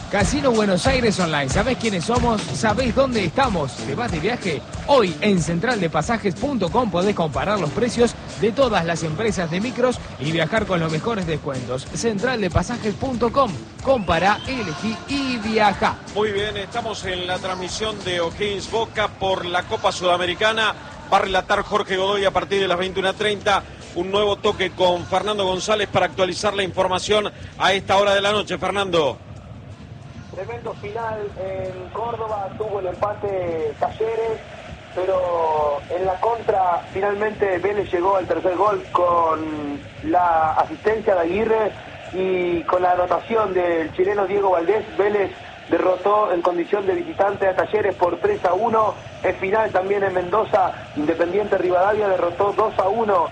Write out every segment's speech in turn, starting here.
Casino Buenos Aires Online. ¿Sabés quiénes somos? ¿Sabés dónde estamos? ¿Te vas de viaje? Hoy en centraldepasajes.com podés comparar los precios de todas las empresas de micros y viajar con los mejores descuentos. Centraldepasajes.com. Compara, elegí y viaja. Muy bien, estamos en la transmisión de O'Higgins Boca por la Copa Sudamericana. Va a relatar Jorge Godoy a partir de las 21:30. Un nuevo toque con Fernando González para actualizar la información a esta hora de la noche. Fernando. Tremendo final en Córdoba, tuvo el empate Talleres, pero en la contra finalmente Vélez llegó al tercer gol con la asistencia de Aguirre y con la anotación del chileno Diego Valdés. Vélez derrotó en condición de visitante a Talleres por 3-1. En final también en Mendoza, Independiente Rivadavia derrotó 2-1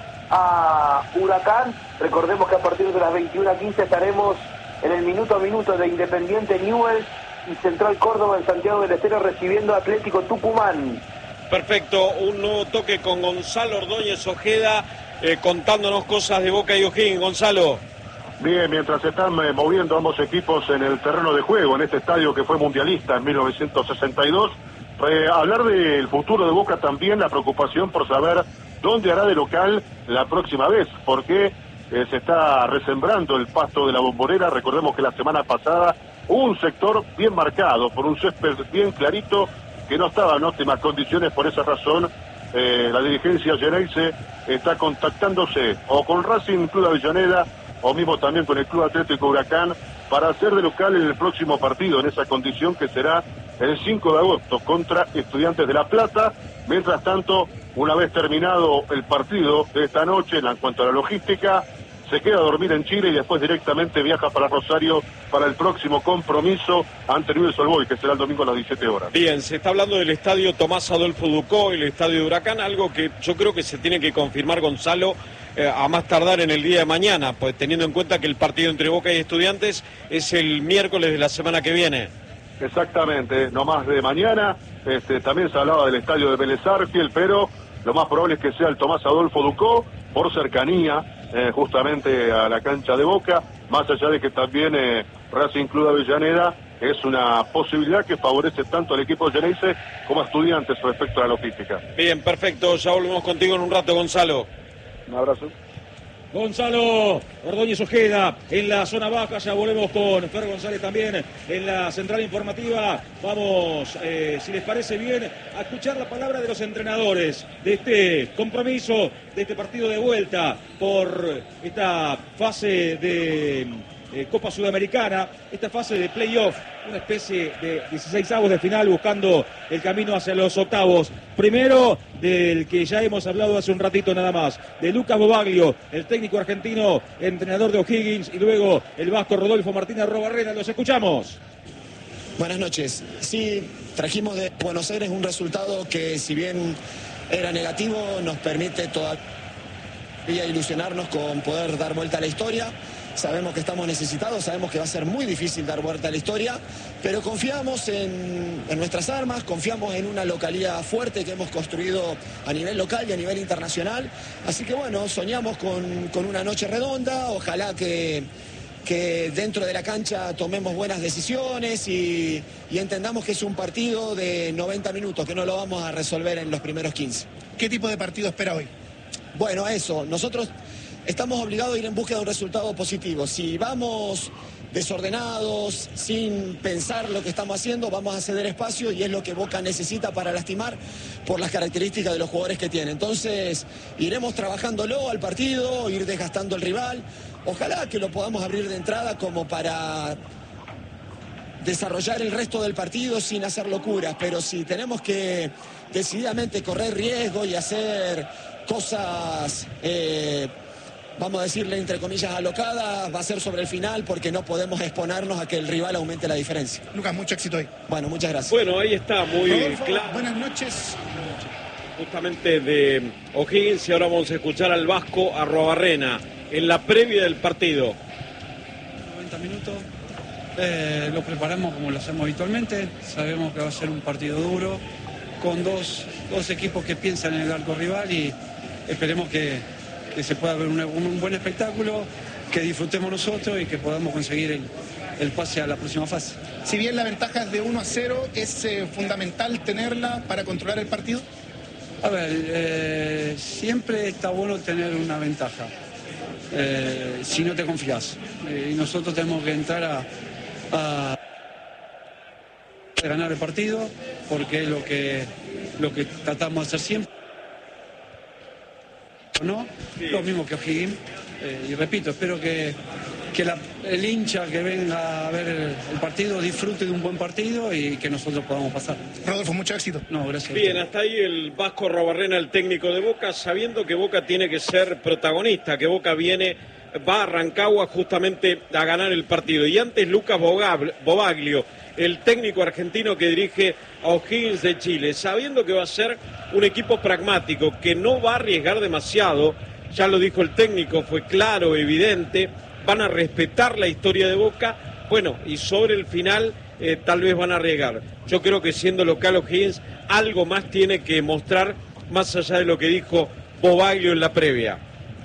a Huracán. Recordemos que a partir de las 21:15 estaremos en el minuto a minuto de Independiente Newell's y Central Córdoba en Santiago del Estero recibiendo a Atlético Tucumán. Perfecto, un nuevo toque con Gonzalo Ordóñez Ojeda contándonos cosas de Boca y O'Higgins. Gonzalo. Bien, mientras se están moviendo ambos equipos en el terreno de juego, en este estadio que fue mundialista en 1962, hablar del futuro de Boca también, la preocupación por saber dónde hará de local la próxima vez, porque se está resembrando el pasto de la Bombonera. Recordemos que la semana pasada hubo un sector bien marcado, por un césped bien clarito, que no estaba en óptimas condiciones. Por esa razón, la dirigencia Geneise está contactándose o con Racing Club Avellaneda o mismo también con el Club Atlético Huracán para hacer de local en el próximo partido, en esa condición que será el 5 de agosto contra Estudiantes de La Plata. Mientras tanto, una vez terminado el partido de esta noche, en cuanto a la logística, se queda a dormir en Chile y después directamente viaja para Rosario para el próximo compromiso ante Newell's Old Boys, que será el domingo a las 17 horas. Bien, se está hablando del estadio Tomás Adolfo Ducó, el estadio de Huracán, algo que yo creo que se tiene que confirmar, Gonzalo, a más tardar en el día de mañana, pues teniendo en cuenta que el partido entre Boca y Estudiantes es el miércoles de la semana que viene. Exactamente, no más de mañana. También se hablaba del estadio de Vélez Arfiel, pero lo más probable es que sea el Tomás Adolfo Ducó, por cercanía justamente a la cancha de Boca, más allá de que también Racing Club Avellaneda es una posibilidad que favorece tanto al equipo de Geneise como a Estudiantes respecto a la logística. Bien, perfecto, ya volvemos contigo en un rato, Gonzalo. Un abrazo. Gonzalo Ordóñez Ojeda en la zona baja, ya volvemos con Fer González también en la central informativa. Vamos, si les parece bien, a escuchar la palabra de los entrenadores de este compromiso, de este partido de vuelta por esta fase de Copa Sudamericana, esta fase de playoff, una especie de 16avos de final buscando el camino hacia los octavos. Primero del que ya hemos hablado hace un ratito nada más, de Lucas Bobaglio, el técnico argentino, entrenador de O'Higgins, y luego el vasco Rodolfo Martínez Robarrena. Los escuchamos. Buenas noches. Sí, trajimos de Buenos Aires un resultado que, si bien era negativo, nos permite todavía ilusionarnos con poder dar vuelta a la historia. Sabemos que estamos necesitados, sabemos que va a ser muy difícil dar vuelta a la historia, pero confiamos en nuestras armas, confiamos en una localidad fuerte que hemos construido a nivel local y a nivel internacional. Así que bueno, soñamos con una noche redonda, ojalá que dentro de la cancha tomemos buenas decisiones y entendamos que es un partido de 90 minutos, que no lo vamos a resolver en los primeros 15. ¿Qué tipo de partido espera hoy? Bueno, eso, nosotros estamos obligados a ir en búsqueda de un resultado positivo. Si vamos desordenados, sin pensar lo que estamos haciendo, vamos a ceder espacio y es lo que Boca necesita para lastimar por las características de los jugadores que tiene. Entonces, iremos trabajándolo al partido, ir desgastando al rival. Ojalá que lo podamos abrir de entrada como para desarrollar el resto del partido sin hacer locuras, pero si tenemos que decididamente correr riesgo y hacer cosas vamos a decirle entre comillas alocadas, va a ser sobre el final, porque no podemos exponernos a que el rival aumente la diferencia. Lucas, mucho éxito hoy. Bueno, muchas gracias. Bueno, ahí está, muy Rodolfo, claro. buenas noches. Justamente de O'Higgins, y ahora vamos a escuchar al vasco Arrobarrena en la previa del partido. 90 minutos, lo preparamos como lo hacemos habitualmente. Sabemos que va a ser un partido duro, con dos equipos que piensan en el arco rival, y esperemos que se pueda ver un buen espectáculo, que disfrutemos nosotros y que podamos conseguir el pase a la próxima fase. Si bien la ventaja es de 1-0, ¿es fundamental tenerla para controlar el partido? A ver, siempre está bueno tener una ventaja, si no te confías. Y nosotros tenemos que entrar a ganar el partido, porque es lo que tratamos de hacer siempre. ¿No? Sí. Lo mismo que O'Higgins. Y repito, espero que el hincha que venga a ver el partido disfrute de un buen partido y que nosotros podamos pasar. Rodolfo, mucho éxito. No, gracias. Bien, hasta ahí el Vasco Arruabarrena, el técnico de Boca, sabiendo que Boca tiene que ser protagonista, que Boca va a Rancagua justamente a ganar el partido. Y antes Lucas Bobaglio, el técnico argentino que dirige a O'Higgins de Chile, sabiendo que va a ser un equipo pragmático, que no va a arriesgar demasiado, ya lo dijo el técnico, fue claro, evidente, van a respetar la historia de Boca, bueno, y sobre el final tal vez van a arriesgar. Yo creo que siendo local O'Higgins, algo más tiene que mostrar, más allá de lo que dijo Bobaglio en la previa.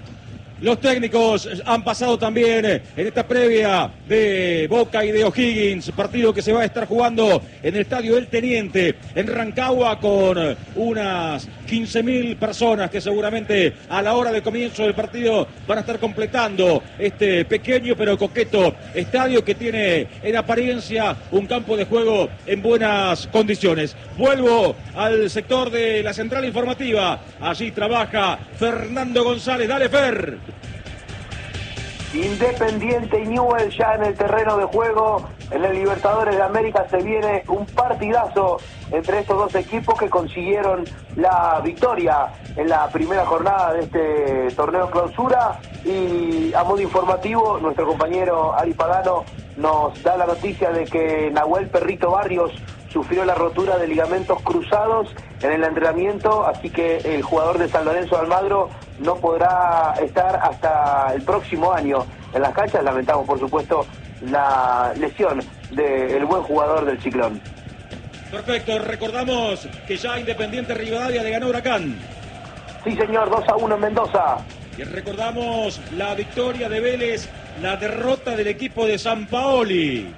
Los técnicos han pasado también en esta previa de Boca y de O'Higgins, partido que se va a estar jugando en el Estadio El Teniente, en Rancagua, con unas 15.000 personas que seguramente a la hora del comienzo del partido van a estar completando este pequeño pero coqueto estadio que tiene en apariencia un campo de juego en buenas condiciones. Vuelvo al sector de la central informativa, allí trabaja Fernando González. Dale, Fer. Independiente y Newell's ya en el terreno de juego. En el Libertadores de América se viene un partidazo entre estos dos equipos que consiguieron la victoria en la primera jornada de este torneo clausura. Y a modo informativo, nuestro compañero Ari Pagano nos da la noticia de que Nahuel Perrito Barrios sufrió la rotura de ligamentos cruzados en el entrenamiento, así que el jugador de San Lorenzo de Almagro no podrá estar hasta el próximo año en las canchas. Lamentamos, por supuesto, la lesión del buen jugador del Ciclón. Perfecto, recordamos que ya Independiente Rivadavia le ganó a Huracán. Sí, señor, 2-1 en Mendoza. Y recordamos la victoria de Vélez, la derrota del equipo de Sampaoli.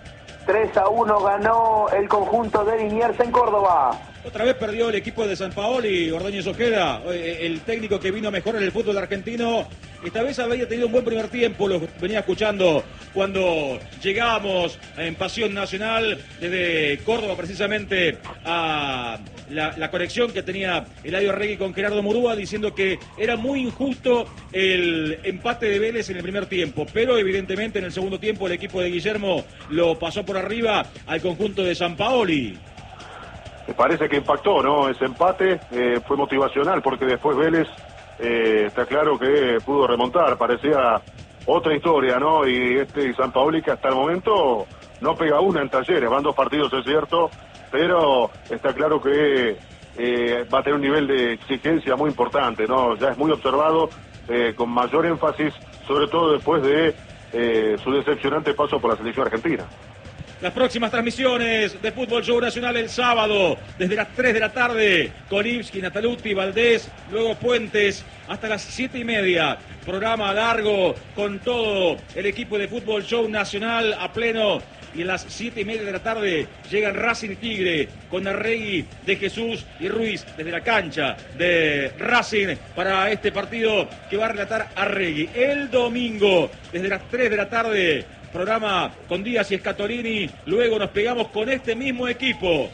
3-1 ganó el conjunto de Liniers en Córdoba. Otra vez perdió el equipo de Sampaoli, Ordóñez Ojeda, el técnico que vino mejor en el fútbol argentino. Esta vez había tenido un buen primer tiempo, lo venía escuchando cuando llegamos en Pasión Nacional desde Córdoba precisamente a la conexión que tenía Eladio Arregui con Gerardo Murúa, diciendo que era muy injusto el empate de Vélez en el primer tiempo, pero evidentemente en el segundo tiempo el equipo de Guillermo lo pasó por arriba al conjunto de Sampaoli. Me parece que impactó, ¿no? Ese empate fue motivacional porque después Vélez está claro que pudo remontar, parecía otra historia, ¿no? Y Sampaoli que hasta el momento no pega una en Talleres, van 2 partidos, es cierto, pero está claro que va a tener un nivel de exigencia muy importante, ¿no? Ya es muy observado, con mayor énfasis, sobre todo después de su decepcionante paso por la selección argentina. Las próximas transmisiones de Fútbol Show Nacional el sábado, desde las 3 de la tarde, Kolibski, Nataluti, Valdés, luego Puentes, hasta las 7:30. Programa largo con todo el equipo de Fútbol Show Nacional a pleno. Y a las 7:30 de la tarde llegan Racing y Tigre con Arregui, De Jesús y Ruiz desde la cancha de Racing para este partido que va a relatar Arregui. El domingo, desde las 3 de la tarde, programa con Díaz y Scatolini. Luego nos pegamos con este mismo equipo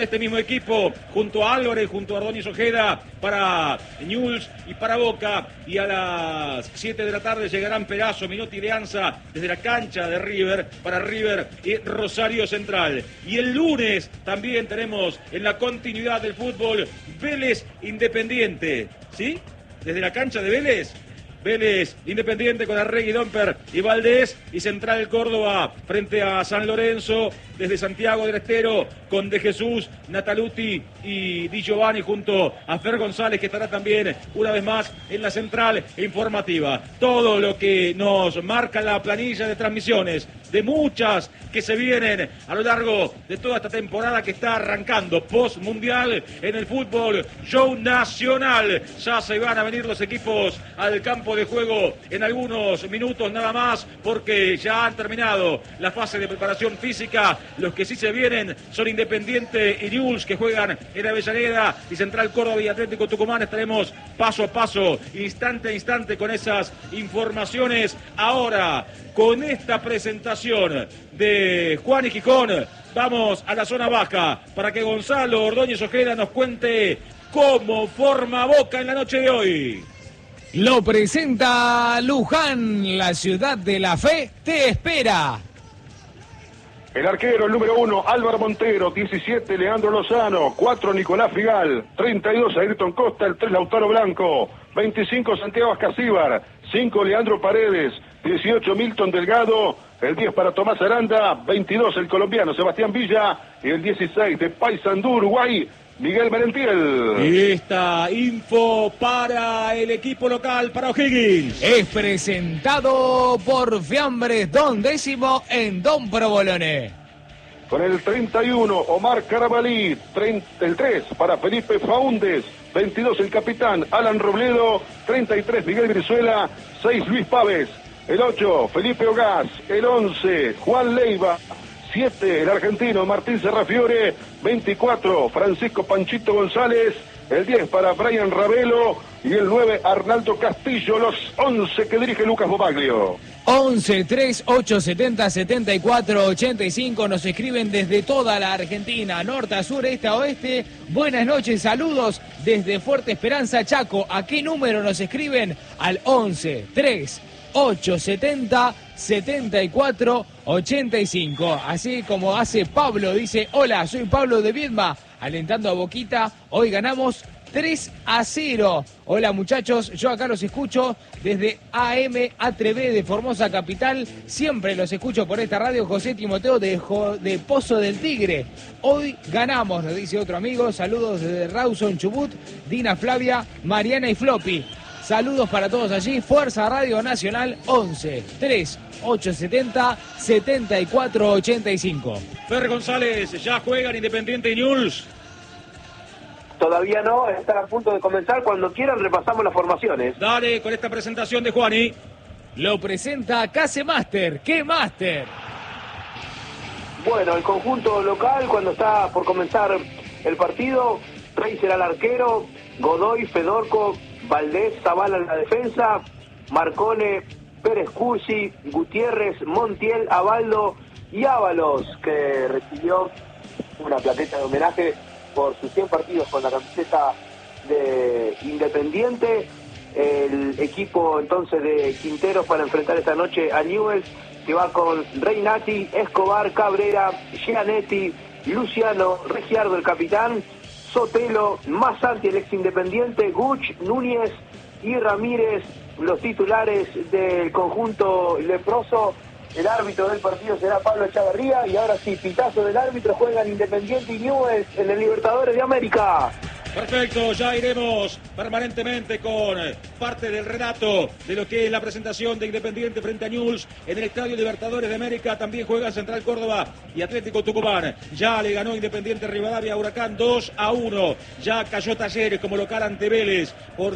junto a Álvarez, junto a Ordóñez Ojeda para Newell's y para Boca. Y a las 7 de la tarde llegarán Perazo, Minotti y Leanza desde la cancha de River para River y Rosario Central. Y el lunes también tenemos en la continuidad del fútbol Vélez Independiente, ¿sí? Desde la cancha de Vélez Independiente con Arregui, Domper y Valdés, y Central Córdoba frente a San Lorenzo desde Santiago del Estero con De Jesús, Nataluti y Di Giovanni junto a Fer González, que estará también una vez más en la central informativa. Todo lo que nos marca la planilla de transmisiones, de muchas que se vienen a lo largo de toda esta temporada que está arrancando post-mundial en el Fútbol Show Nacional. Ya se van a venir los equipos al campo campo de juego en algunos minutos nada más, porque ya han terminado la fase de preparación física. Los que sí se vienen son Independiente y Newell's, que juegan en Avellaneda, y Central Córdoba y Atlético Tucumán. Estaremos paso a paso, instante a instante, con esas informaciones. Ahora, con esta presentación de Juan y Gijón, vamos a la zona baja para que Gonzalo Ordóñez Ojeda nos cuente cómo forma Boca en la noche de hoy. Lo presenta Luján, la ciudad de la fe te espera. El arquero, el número 1, Álvaro Montero. 17, Leandro Lozano. 4, Nicolás Figal. 32, Ayrton Costa. El 3, Lautaro Blanco. 25, Santiago Ascasíbar. 5, Leandro Paredes. 18, Milton Delgado. El 10 para Tomás Aranda. 22, el colombiano Sebastián Villa. Y el 16, de Paysandú, Uruguay, Miguel Merentiel. Y esta info para el equipo local, para O'Higgins. Es presentado por Fiambres Don Décimo en Don Provolone. Con el 31, Omar Carabalí. El 3 para Felipe Faúndez. 22, el capitán Alan Robledo. 33, Miguel Brizuela. 6, Luis Pávez. El 8, Felipe Ogaz. El 11, Juan Leiva. 7, el argentino Martín Serrafiore. 24, Francisco Panchito González. El 10 para Brian Ravelo. Y el 9, Arnaldo Castillo. Los 11 que dirige Lucas Bobaglio. 11 3 870 74 85. Nos escriben desde toda la Argentina, norte a sur, este a oeste. Buenas noches, saludos desde Fuerte Esperanza, Chaco. ¿A qué número nos escriben? Al 11 3 870 74 85. Así como hace Pablo, dice: hola, soy Pablo de Viedma, alentando a Boquita. Hoy ganamos 3-0. Hola muchachos, yo acá los escucho desde AM ATV de Formosa Capital. Siempre los escucho por esta radio. José Timoteo de Pozo del Tigre. Hoy ganamos, nos dice otro amigo. Saludos desde Rawson, Chubut, Dina Flavia, Mariana y Floppy. Saludos para todos allí. Fuerza Radio Nacional. 11 3 870 74 85. Fer González, ya juegan Independiente y Newell's. Todavía no, están a punto de comenzar. Cuando quieran repasamos las formaciones. Dale con esta presentación de Juani. Lo presenta Case Master. ¿Qué Master? Bueno, el conjunto local, cuando está por comenzar el partido: Rey será el arquero, Godoy, Fedorco, Valdés, Zavala en la defensa, Marcone, Pérez Cursi, Gutiérrez, Montiel, Abaldo y Ábalos, que recibió una plaqueta de homenaje por sus 100 partidos con la camiseta de Independiente. El equipo entonces de Quinteros para enfrentar esta noche a Newell's, que va con Reinati, Escobar, Cabrera, Gianetti, Luciano, Regiardo el capitán, Sotelo, Masanti el ex Independiente, Guch, Núñez y Ramírez, los titulares del conjunto leproso. El árbitro del partido será Pablo Echavarría. Y ahora sí, pitazo del árbitro. Juegan Independiente y Newell's en el Libertadores de América. Perfecto, ya iremos permanentemente con parte del relato de lo que es la presentación de Independiente frente a Newell's en el Estadio Libertadores de América. También juega Central Córdoba y Atlético Tucumán. Ya le ganó Independiente Rivadavia a Huracán 2-1. Ya cayó Talleres como local ante Vélez por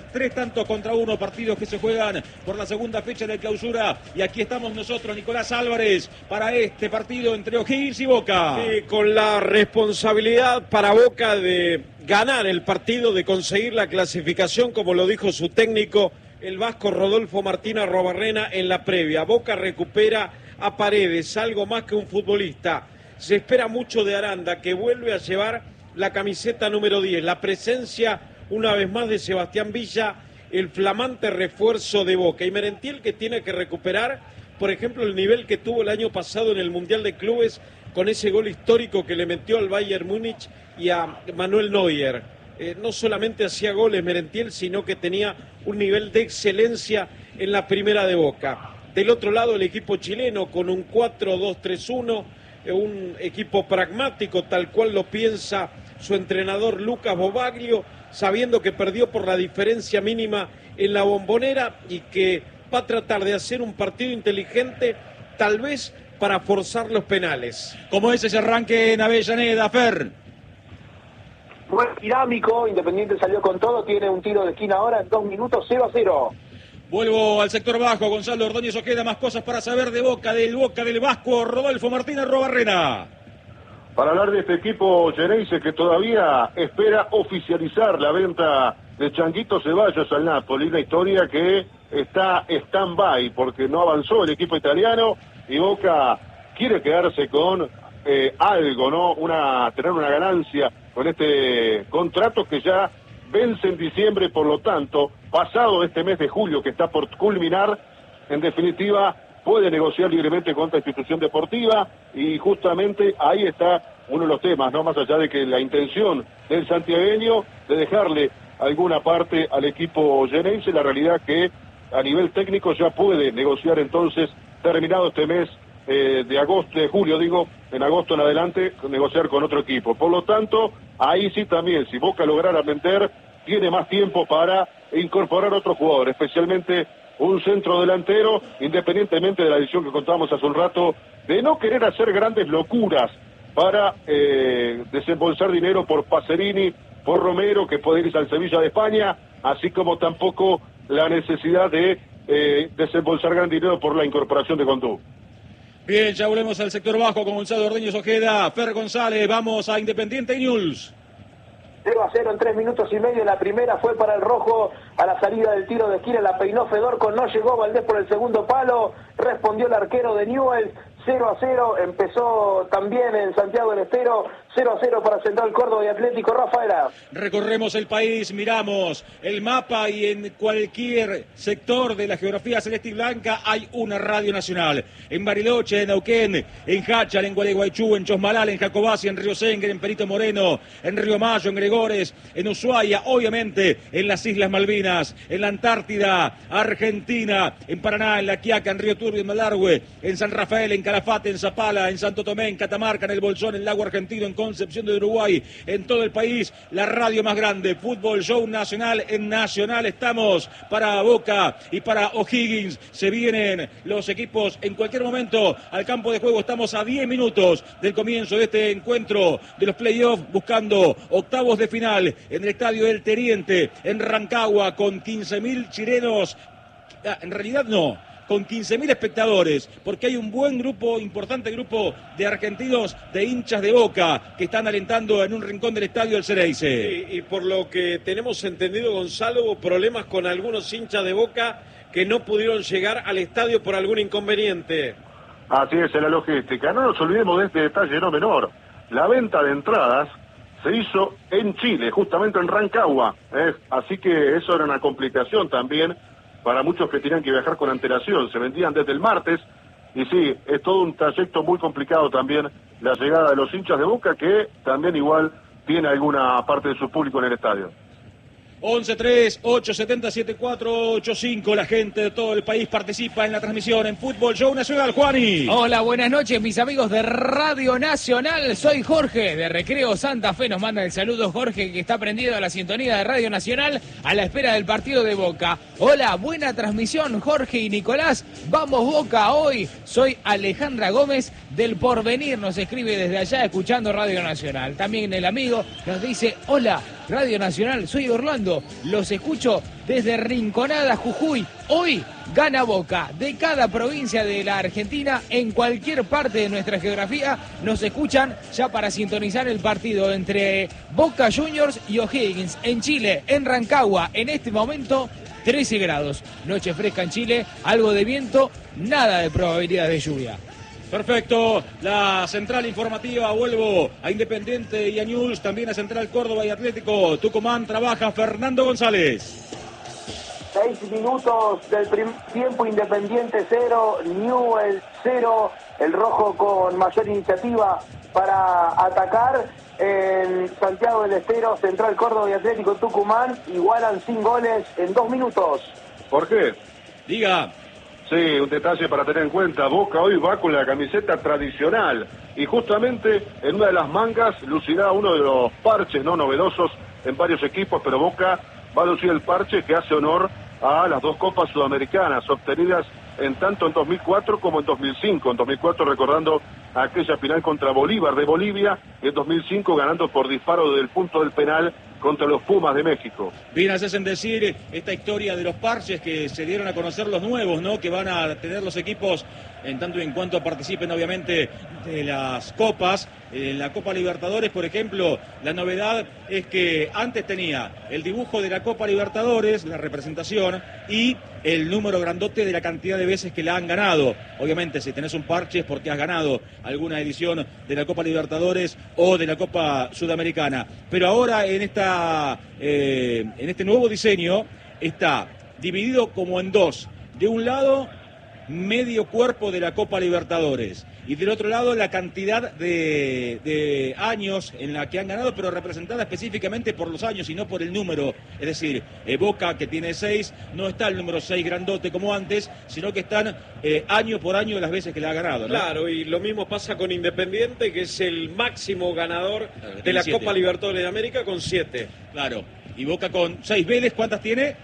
3-1, partidos que se juegan por la segunda fecha de clausura. Y aquí estamos nosotros, Nicolás Álvarez, para este partido entre O'Higgins y Boca. Sí, con la responsabilidad para Boca de ganar el partido, de conseguir la clasificación, como lo dijo su técnico, el vasco Rodolfo Martín Arrobarrena en la previa. Boca recupera a Paredes, algo más que un futbolista. Se espera mucho de Aranda, que vuelve a llevar la camiseta número 10. La presencia, una vez más, de Sebastián Villa, el flamante refuerzo de Boca. Y Merentiel, que tiene que recuperar, por ejemplo, el nivel que tuvo el año pasado en el Mundial de Clubes, con ese gol histórico que le metió al Bayern Múnich y a Manuel Neuer. No solamente hacía goles Merentiel, sino que tenía un nivel de excelencia en la primera de Boca. Del otro lado, el equipo chileno con un 4-2-3-1, un equipo pragmático, tal cual lo piensa su entrenador Lucas Bobaglio, sabiendo que perdió por la diferencia mínima en la Bombonera y que va a tratar de hacer un partido inteligente, tal vez para forzar los penales. ¿Cómo es ese arranque en Avellaneda, Fer? Buen dinámico, Independiente salió con todo, tiene un tiro de esquina ahora en 2 minutos, 0-0. Vuelvo al sector bajo, Gonzalo Ordóñez Ojeda, más cosas para saber de Boca del Vasco, Rodolfo Martínez Robarrena. Para hablar de este equipo Geneise que todavía espera oficializar la venta de Changuito Ceballos al Napoli, una historia que está stand-by porque no avanzó el equipo italiano y Boca quiere quedarse con algo, ¿no? Tener una ganancia con este contrato que ya vence en diciembre, por lo tanto, pasado este mes de julio que está por culminar, en definitiva, puede negociar libremente con esta institución deportiva y justamente ahí está uno de los temas, ¿no? Más allá de que la intención del santiagueño de dejarle alguna parte al equipo Geneise, la realidad que a nivel técnico ya puede negociar entonces, terminado este mes de agosto, de julio digo, en agosto en adelante, negociar con otro equipo. Por lo tanto, ahí sí también, si Boca lograra vender, tiene más tiempo para incorporar otro jugador, especialmente un centro delantero, independientemente de la decisión que contábamos hace un rato, de no querer hacer grandes locuras para desembolsar dinero por Pacerini, por Romero, que puede irse al Sevilla de España, así como tampoco la necesidad de desembolsar gran dinero por la incorporación de Condú. Bien, ya volvemos al sector bajo con Gonzalo Ordóñez Ojeda, Fer González, vamos a Independiente News. 0-0 en 3 minutos y medio. La primera fue para el rojo a la salida del tiro de esquina. La peinó Fedorco, no llegó Valdés por el segundo palo. Respondió el arquero de Newell's. 0-0. Empezó también en Santiago del Estero. 0-0 para Central Córdoba y Atlético. Rafaela. Recorremos el país, miramos el mapa y en cualquier sector de la geografía celeste y blanca hay una radio nacional. En Bariloche, en Neuquén, en Hachal, en Gualeguaychú, en Chosmalal, en Jacobasi, en Río Sengue, en Perito Moreno, en Río Mayo, en Gregores, en Ushuaia, obviamente en las Islas Malvinas, en la Antártida, Argentina, en Paraná, en La Quiaca, en Río Turbio, en Malargüe, en San Rafael, en Calafate, en Zapala, en Santo Tomé, en Catamarca, en El Bolsón, en Lago Argentino, en Concepción de Uruguay, en todo el país, la radio más grande, Fútbol Show Nacional, en Nacional estamos para Boca y para O'Higgins, se vienen los equipos en cualquier momento al campo de juego, estamos a 10 minutos del comienzo de este encuentro de los playoffs, buscando octavos de final en el Estadio del Teniente, en Rancagua, con 15.000 chilenos, en realidad no, con 15.000 espectadores, porque hay un buen grupo, importante grupo de argentinos, de hinchas de Boca, que están alentando en un rincón del estadio el Xereyce. Y por lo que tenemos entendido, Gonzalo, hubo problemas con algunos hinchas de Boca que no pudieron llegar al estadio por algún inconveniente. Así es, en la logística. No nos olvidemos de este detalle no menor. La venta de entradas se hizo en Chile, justamente en Rancagua. Así que eso era una complicación también para muchos que tenían que viajar con antelación. Se vendían desde el martes y sí, es todo un trayecto muy complicado también la llegada de los hinchas de Boca, que también igual tiene alguna parte de su público en el estadio. 11-3-870-7485, la gente de todo el país participa en la transmisión en Fútbol Show Nacional. Juani. Hola, buenas noches mis amigos de Radio Nacional, soy Jorge de Recreo Santa Fe, nos manda el saludo Jorge, que está prendido a la sintonía de Radio Nacional a la espera del partido de Boca. Hola, buena transmisión Jorge y Nicolás, vamos Boca hoy, soy Alejandra Gómez del Porvenir, nos escribe desde allá escuchando Radio Nacional. También el amigo nos dice, hola Radio Nacional, soy Orlando, los escucho desde Rinconada, Jujuy. Hoy gana Boca. De cada provincia de la Argentina, en cualquier parte de nuestra geografía, nos escuchan ya para sintonizar el partido entre Boca Juniors y O'Higgins. En Chile, en Rancagua, en este momento 13 grados. Noche fresca en Chile, algo de viento, nada de probabilidad de lluvia. Perfecto, la central informativa, vuelvo a Independiente y a News, también a Central Córdoba y Atlético Tucumán, trabaja Fernando González. 6 minutos del primer tiempo, Independiente 0, Newell's 0, el rojo con mayor iniciativa para atacar. En Santiago del Estero, Central Córdoba y Atlético Tucumán igualan sin goles en 2 minutos. ¿Por qué? Diga. Sí, un detalle para tener en cuenta. Boca hoy va con la camiseta tradicional y justamente en una de las mangas lucirá uno de los parches no novedosos en varios equipos, pero Boca va a lucir el parche que hace honor a las 2 copas sudamericanas obtenidas en tanto en 2004 como en 2005. En 2004 recordando aquella final contra Bolívar de Bolivia, y en 2005 ganando por disparo del punto del penal contra los Pumas de México. Bien haces en decir esta historia de los parches que se dieron a conocer los nuevos, ¿no? Que van a tener los equipos en tanto y en cuanto participen obviamente de las copas. En la Copa Libertadores, por ejemplo, la novedad es que antes tenía el dibujo de la Copa Libertadores, la representación, y el número grandote de la cantidad de veces que la han ganado. Obviamente, si tenés un parche es porque has ganado alguna edición de la Copa Libertadores o de la Copa Sudamericana. Pero ahora en este nuevo diseño está dividido como en dos. De un lado, medio cuerpo de la Copa Libertadores, y del otro lado la cantidad de años en la que han ganado, pero representada específicamente por los años y no por el número. Es decir, Boca, que tiene 6, no está el número 6 grandote como antes, sino que están año por año las veces que la ha ganado, ¿no? Claro, y lo mismo pasa con Independiente, que es el máximo ganador de la 7. Copa Libertadores de América, con 7. Claro, y Boca con 6. Vélez, ¿cuántas tiene?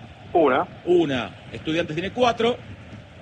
Una. Estudiantes tiene 4.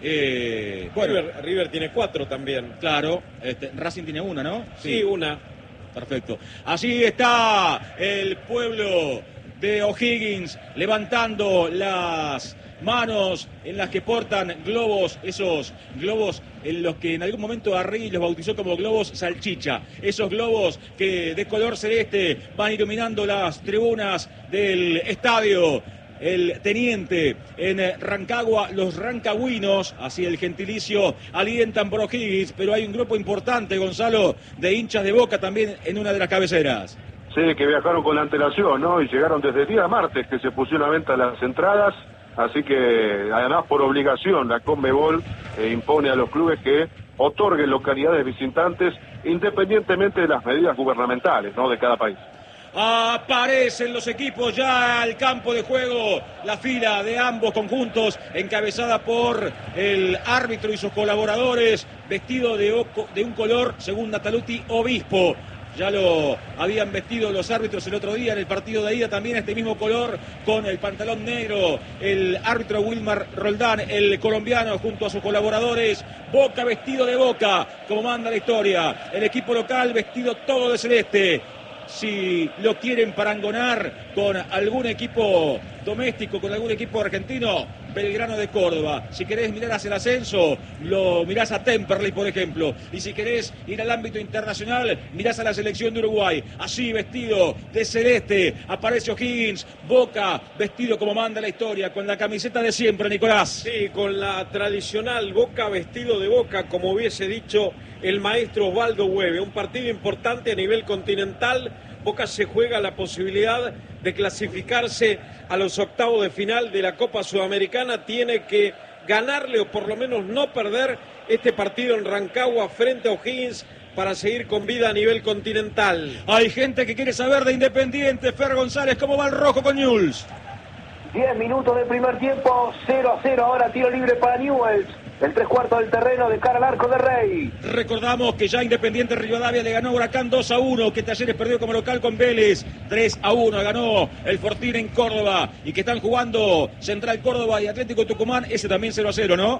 Bueno, River tiene 4 también. Claro, Racing tiene 1, ¿no? Sí, 1. Perfecto. Así está el pueblo de O'Higgins levantando las manos en las que portan globos, esos globos en los que en algún momento Arregui los bautizó como globos salchicha. Esos globos que de color celeste van iluminando las tribunas del estadio. El teniente en Rancagua, los rancagüinos, así el gentilicio, alientan por O'Higgins, pero hay un grupo importante, Gonzalo, de hinchas de Boca también en una de las cabeceras. Sí, que viajaron con antelación, ¿no? Y llegaron desde el día martes que se pusieron a venta las entradas, así que además por obligación la Conmebol impone a los clubes que otorguen localidades visitantes independientemente de las medidas gubernamentales, ¿no? De cada país. Aparecen los equipos ya al campo de juego, la fila de ambos conjuntos encabezada por el árbitro y sus colaboradores, vestido de un color, según Nataluti, obispo. Ya lo habían vestido los árbitros el otro día en el partido de ida, también este mismo color con el pantalón negro, el árbitro Wilmar Roldán, el colombiano, junto a sus colaboradores. Boca vestido de Boca, como manda la historia, el equipo local vestido todo de celeste. Si lo quieren parangonar con algún equipo doméstico, con algún equipo argentino, Belgrano de Córdoba. Si querés mirar hacia el ascenso, lo mirás a Temperley, por ejemplo. Y si querés ir al ámbito internacional, mirás a la selección de Uruguay. Así, vestido de celeste, aparece O'Higgins. Boca, vestido como manda la historia, con la camiseta de siempre, Nicolás. Sí, con la tradicional Boca vestido de Boca, como hubiese dicho el maestro Osvaldo Hueve. Un partido importante a nivel continental. Boca se juega la posibilidad de clasificarse a los octavos de final de la Copa Sudamericana. Tiene que ganarle o por lo menos no perder este partido en Rancagua frente a O'Higgins para seguir con vida a nivel continental. Hay gente que quiere saber de Independiente. Fer González, ¿cómo va el rojo con Newell's? 10 minutos del primer tiempo, 0-0, ahora tiro libre para Newell's. El 3/4 del terreno de cara al arco de Rey. Recordamos que ya Independiente Rivadavia le ganó a Huracán 2-1, que Talleres perdió como local con Vélez 3-1, ganó el Fortín en Córdoba, y que están jugando Central Córdoba y Atlético Tucumán, ese también 0-0, ¿no?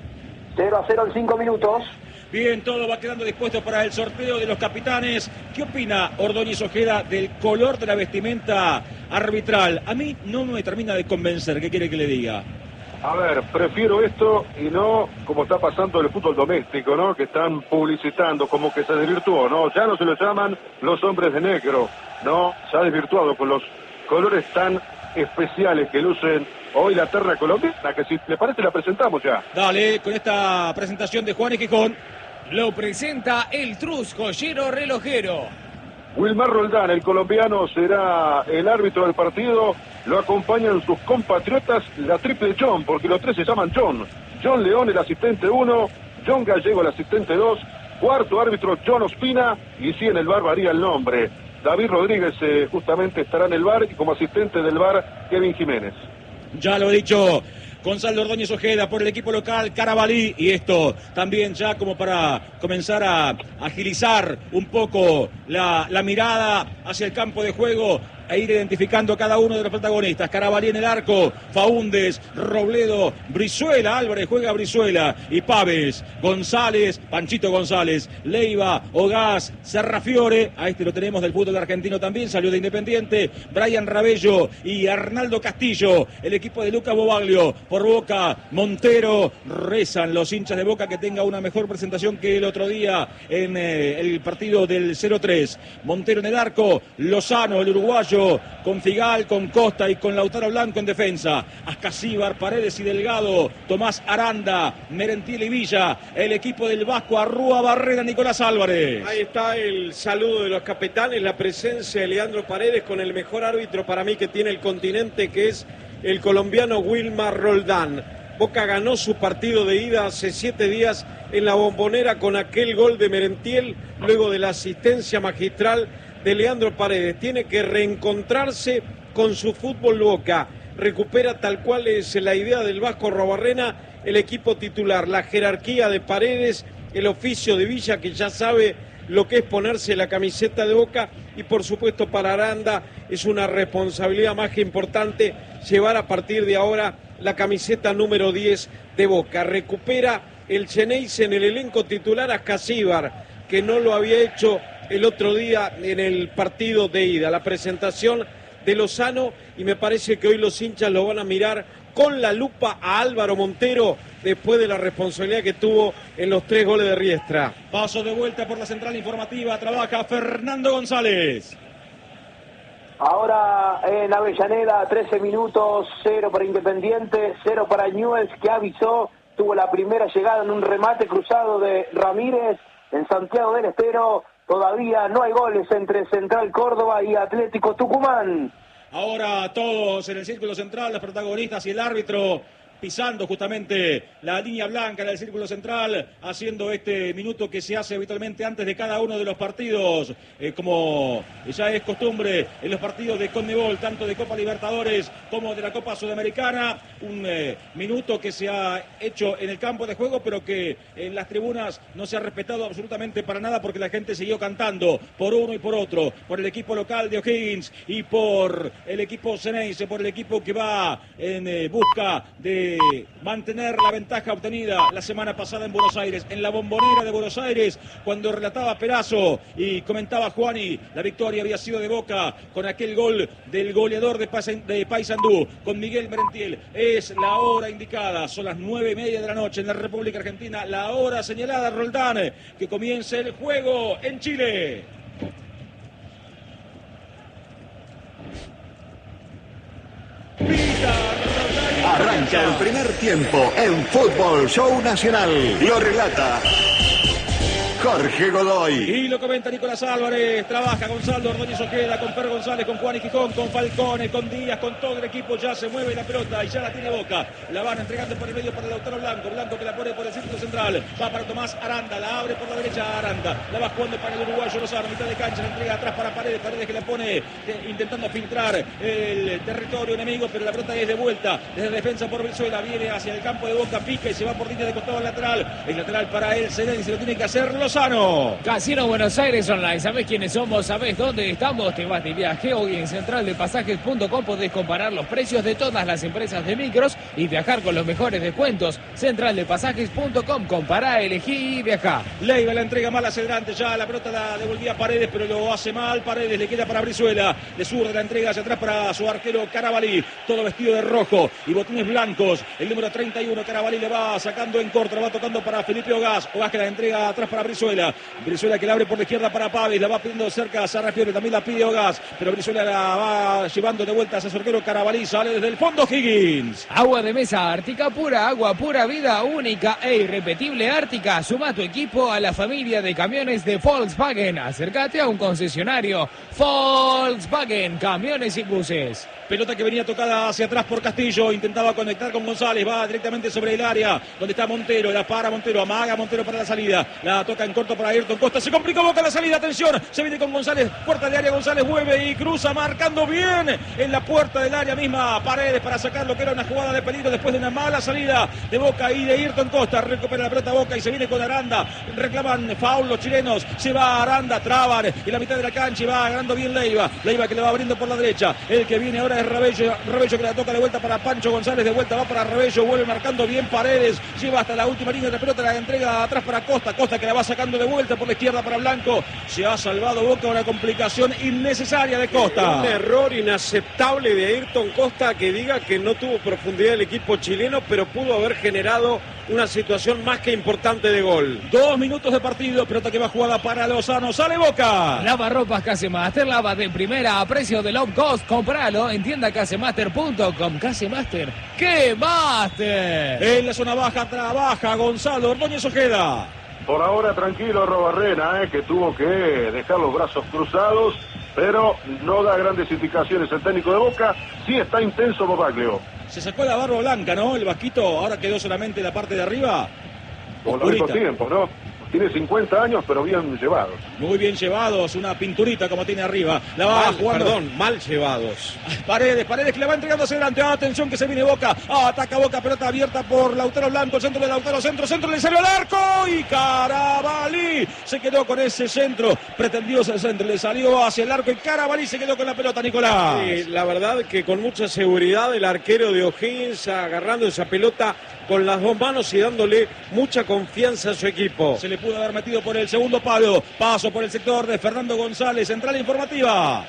0-0 en 5 minutos. Bien, todo va quedando dispuesto para el sorteo de los capitanes. ¿Qué opina Ordóñez Ojeda del color de la vestimenta arbitral? A mí no me termina de convencer, ¿qué quiere que le diga? A ver, prefiero esto y no como está pasando en el fútbol doméstico, ¿no? Que están publicitando como que se desvirtuó, ¿no? Ya no se lo llaman los hombres de negro, ¿no? Se ha desvirtuado con los colores tan especiales que lucen hoy la terra colombiana, que si le parece la presentamos ya. Dale, con esta presentación de Juan y Gijón. Lo presenta el Trus Joyero Relojero. Wilmar Roldán, el colombiano, será el árbitro del partido. Lo acompañan sus compatriotas, la triple John, porque los tres se llaman John. John León, el asistente 1, John Gallego, el asistente 2, cuarto árbitro John Ospina, y sí, en el VAR varía el nombre. David Rodríguez justamente estará en el VAR, y como asistente del VAR, Kevin Jiménez. Ya lo he dicho Gonzalo Ordóñez Ojeda por el equipo local, Carabalí, y esto también ya como para comenzar a agilizar un poco la mirada hacia el campo de juego a ir identificando a cada uno de los protagonistas. Carabalí en el arco, Faúndez, Robledo, Brizuela, Álvarez juega Brizuela y Paves, González, Panchito González, Leiva, Ogás, Serrafiore, a este lo tenemos del fútbol argentino también, salió de Independiente, Brian Rabello y Arnaldo Castillo, el equipo de Lucas Bobaglio. Por Boca, Montero, rezan los hinchas de Boca que tenga una mejor presentación que el otro día en el partido del 0-3. Montero en el arco, Lozano, el uruguayo, con Figal, con Costa y con Lautaro Blanco en defensa. Ascasíbar, Paredes y Delgado, Tomás Aranda, Merentiel y Villa, el equipo del Vasco, Arrúa, Barrera, Nicolás Álvarez. Ahí está el saludo de los capitanes, la presencia de Leandro Paredes con el mejor árbitro para mí que tiene el continente, que es el colombiano Wilmar Roldán. Boca ganó su partido de ida hace 7 días en la Bombonera con aquel gol de Merentiel, luego de la asistencia magistral de Leandro Paredes. Tiene que reencontrarse con su fútbol Boca. Recupera tal cual es la idea del Vasco Arruabarrena, el equipo titular, la jerarquía de Paredes, el oficio de Villa, que ya sabe lo que es ponerse la camiseta de Boca, y por supuesto para Aranda es una responsabilidad más que importante llevar a partir de ahora la camiseta número 10 de Boca. Recupera el Xeneize en el elenco titular a Ascasíbar, que no lo había hecho el otro día en el partido de ida. La presentación de Lozano, y me parece que hoy los hinchas lo van a mirar con la lupa a Álvaro Montero después de la responsabilidad que tuvo en los 3 goles de Riestra. Paso de vuelta por la central informativa, trabaja Fernando González. Ahora en Avellaneda, 13 minutos, 0 para Independiente, 0 para Newell's, que avisó, tuvo la primera llegada en un remate cruzado de Ramírez en Santiago del Estero. Todavía no hay goles entre Central Córdoba y Atlético Tucumán. Ahora todos en el círculo central, los protagonistas y el árbitro pisando justamente la línea blanca del círculo central, haciendo este minuto que se hace habitualmente antes de cada uno de los partidos, como ya es costumbre en los partidos de Conmebol, tanto de Copa Libertadores como de la Copa Sudamericana. Un minuto que se ha hecho en el campo de juego, pero que en las tribunas no se ha respetado absolutamente para nada, porque la gente siguió cantando por uno y por otro, por el equipo local de O'Higgins y por el equipo Xeneize, por el equipo que va en busca de mantener la ventaja obtenida la semana pasada en Buenos Aires, en la Bombonera de Buenos Aires, cuando relataba Perazo y comentaba Juani, la victoria había sido de Boca con aquel gol del goleador de Paysandú, con Miguel Merentiel. Es la hora indicada, son las 9:30 de la noche en la República Argentina, la hora señalada, Roldán, que comience el juego en Chile. Arranca el primer tiempo en Fútbol Show Nacional. Lo relata Jorge Godoy. Y lo comenta Nicolás Álvarez. Trabaja Gonzalo Ordóñez Ojeda, con Per González, con Juan y Gijón, con Falcone, con Díaz, con todo el equipo. Ya se mueve la pelota y ya la tiene Boca. La van entregando por el medio para Lautaro Blanco. Blanco que la pone por el círculo central. Va para Tomás Aranda. La abre por la derecha Aranda. La va jugando para el uruguayo Lozano. Mitad de cancha. La entrega atrás para Paredes. Paredes que la pone intentando filtrar el territorio enemigo, pero la pelota es de vuelta. Desde defensa por Brizuela. Viene hacia el campo de Boca. Pica y se va por línea de costado al lateral. El lateral para él. Xeneize se lo tiene que hacer Lozano. Casino Buenos Aires Online, ¿sabés quiénes somos? ¿Sabés dónde estamos? Te vas de viaje. Hoy en centraldepasajes.com podés comparar los precios de todas las empresas de micros y viajar con los mejores descuentos. Centraldepasajes.com, compará, elegí y viajá. Leiva la entrega mal hacia adelante, ya la pelota la devolvía Paredes, pero lo hace mal. Paredes le queda para Brizuela, de sur de la entrega hacia atrás para su arquero Carabalí, todo vestido de rojo y botines blancos. El número 31, Carabalí, le va sacando en corto, la va tocando para Felipe Ogás. Ogás que la entrega atrás para Brizuela. Brizuela que la abre por la izquierda para Paves, la va pidiendo cerca a Sarrafiore, también la pide Ogás, pero Brizuela la va llevando de vuelta a su arquero Carabalí, sale desde el fondo Higgins. Agua de mesa Ártica pura, agua pura vida única e irrepetible Ártica. Suma tu equipo a la familia de camiones de Volkswagen. Acércate a un concesionario Volkswagen, camiones y buses. Pelota que venía tocada hacia atrás por Castillo, intentaba conectar con González, va directamente sobre el área donde está Montero, la para Montero, amaga Montero para la salida, la toca en en corto para Ayrton Costa. Se complicó Boca la salida. Atención. Se viene con González. Puerta de área. González vuelve y cruza marcando bien en la puerta del área misma. Paredes para sacar lo que era una jugada de peligro después de una mala salida de Boca y de Ayrton Costa. Recupera la pelota Boca y se viene con Aranda. Reclaman foul los chilenos. Se va Aranda. Traban en la mitad de la cancha y va ganando bien Leiva. Leiva que le va abriendo por la derecha. El que viene ahora es Rabello. Rabello que la toca de vuelta para Pancho González. De vuelta va para Rabello. Vuelve marcando bien Paredes. Lleva hasta la última línea de pelota. La entrega atrás para Costa. Costa que la va sacando de vuelta por la izquierda para Blanco. Se ha salvado Boca una complicación innecesaria de Costa. Un error inaceptable de Ayrton Costa que diga que no tuvo profundidad el equipo chileno, pero pudo haber generado una situación más que importante de gol. 2 minutos de partido, pelota que va jugada para Lozano. Sale Boca. Lavarropas Casemaster, lava de primera a precio de low cost. Compralo en tiendacasemaster.com. Casemaster, ¡qué master! En la zona baja trabaja Gonzalo Ordóñez Ojeda. Por ahora tranquilo Robarrena, que tuvo que dejar los brazos cruzados, pero no da grandes indicaciones el técnico de Boca. Sí está intenso Bobaglio. Se sacó la barba blanca, ¿no? El vasquito, ahora quedó solamente la parte de arriba. Por los mismos tiempos, ¿no? Tiene 50 años, pero bien llevados. Muy bien llevados, una pinturita como tiene arriba. La va jugando. Perdón, mal llevados. Paredes que la va entregando hacia adelante. Atención que se viene Boca. Ataca Boca, pelota abierta por Lautaro Blanco. El centro de Lautaro, centro, le salió al arco. Y Carabalí se quedó con ese centro. Pretendió ese centro, le salió hacia el arco. Y Carabalí se quedó con la pelota, Nicolás. Sí, la verdad que con mucha seguridad el arquero de O'Higgins agarrando esa pelota con las dos manos y dándole mucha confianza a su equipo. Se le pudo haber metido por el segundo palo. Paso por el sector de Fernando González. Central informativa.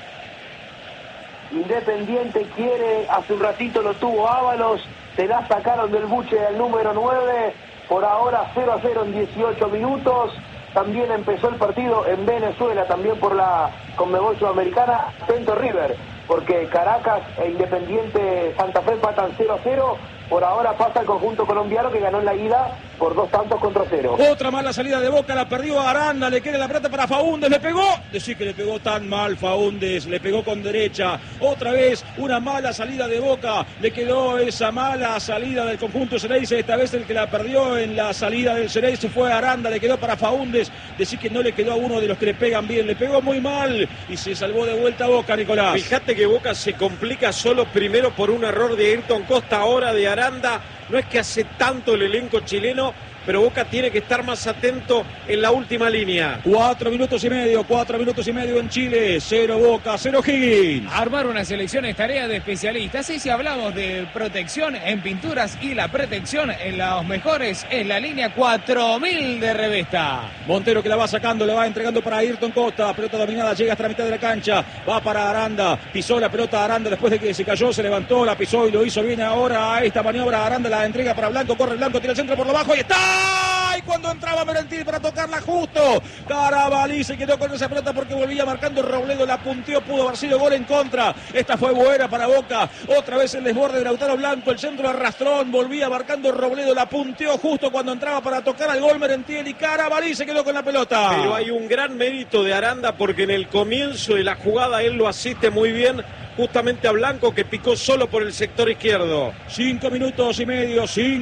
Independiente quiere, hace un ratito lo tuvo Ábalos, se la sacaron del buche del número 9, por ahora 0-0 en 18 minutos. También empezó el partido en Venezuela, también por la Conmebol Sudamericana, Atento River, porque Caracas e Independiente Santa Fe empatan 0-0. Por ahora pasa el conjunto colombiano que ganó en la ida por 2-0. Otra mala salida de Boca, la perdió Aranda, le queda la pelota para Faúndez, le pegó. Decir que le pegó tan mal Faúndez, le pegó con derecha. Otra vez una mala salida de Boca, le quedó esa mala salida del conjunto Xereyce. Esta vez el que la perdió en la salida del Xereyce fue Aranda, le quedó para Faúndez. Decir que no le quedó a uno de los que le pegan bien, le pegó muy mal y se salvó de vuelta Boca, Nicolás. Fíjate que Boca se complica solo primero por un error de Ayrton Costa, ahora de Aranda. No es que hace tanto el elenco chileno, pero Boca tiene que estar más atento en la última línea. 4 minutos y medio en Chile. 0 Boca, 0 Higgins. Armar una selección es tarea de especialistas. Y si hablamos de protección en pinturas y la protección en los mejores, es la línea 4000 de Revesta. Montero que la va sacando, le va entregando para Ayrton Costa. Pelota dominada, llega hasta la mitad de la cancha. Va para Aranda. Pisó la pelota Aranda después de que se cayó, se levantó, la pisó y lo hizo bien ahora. Esta maniobra Aranda la entrega para Blanco. Corre Blanco, tira el centro por lo bajo y está. Y cuando entraba Merentiel para tocarla justo, Carabalí se quedó con esa pelota porque volvía marcando Robledo, la punteó, pudo haber sido gol en contra. Esta fue buena para Boca. Otra vez el desborde de Lautaro Blanco, el centro arrastrón, volvía marcando Robledo, la punteó justo cuando entraba para tocar al gol Merentiel y Carabalí se quedó con la pelota. Pero hay un gran mérito de Aranda porque en el comienzo de la jugada él lo asiste muy bien justamente a Blanco, que picó solo por el sector izquierdo. 5 minutos y medio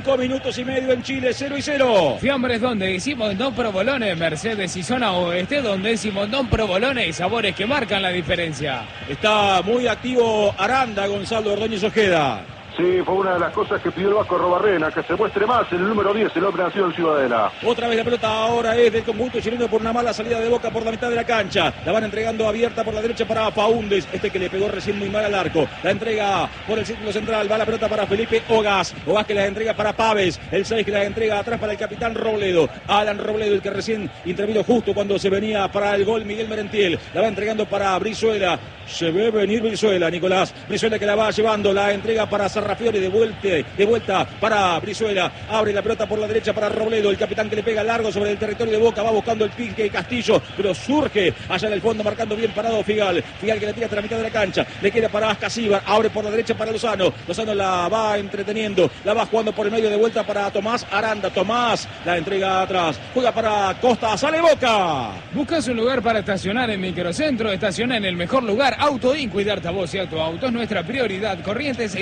en Chile, 0-0. Fiambres donde hicimos Don Provolone, Mercedes y zona oeste, donde decimos Don Provolone y sabores que marcan la diferencia. Está muy activo Aranda, Gonzalo Ordóñez Ojeda. Sí, fue una de las cosas que pidió el Vasco Robarrena, que se muestre más en el número 10, el hombre nacido en Ciudadela. Otra vez la pelota ahora es del conjunto chileno por una mala salida de Boca por la mitad de la cancha. La van entregando abierta por la derecha para Faúndez, que le pegó recién muy mal al arco. La entrega por el círculo central, va la pelota para Felipe Ogas. Ogas que la entrega para Paves, el 6 que la entrega atrás para el capitán Robledo. Alan Robledo, el que recién intervino justo cuando se venía para el gol Miguel Merentiel. La va entregando para Brizuela. Se ve venir Brizuela, Nicolás. Brizuela que la va llevando, la entrega para Sarrafiori, de vuelta para Brizuela. Abre la pelota por la derecha para Robledo, el capitán que le pega largo sobre el territorio de Boca. Va buscando el pique Castillo, pero surge allá en el fondo, marcando bien parado Figal. Figal que la tira hasta la mitad de la cancha. Le queda para Ascasíbar. Abre por la derecha para Lozano. Lozano la va entreteniendo. La va jugando por el medio de vuelta para Tomás Aranda. Tomás la entrega atrás. Juega para Costa. Sale Boca. ¿Buscas un lugar para estacionar en Microcentro? Estaciona en el mejor lugar. Autoin, cuidarte a vos y a tu auto es nuestra prioridad. Corrientes 670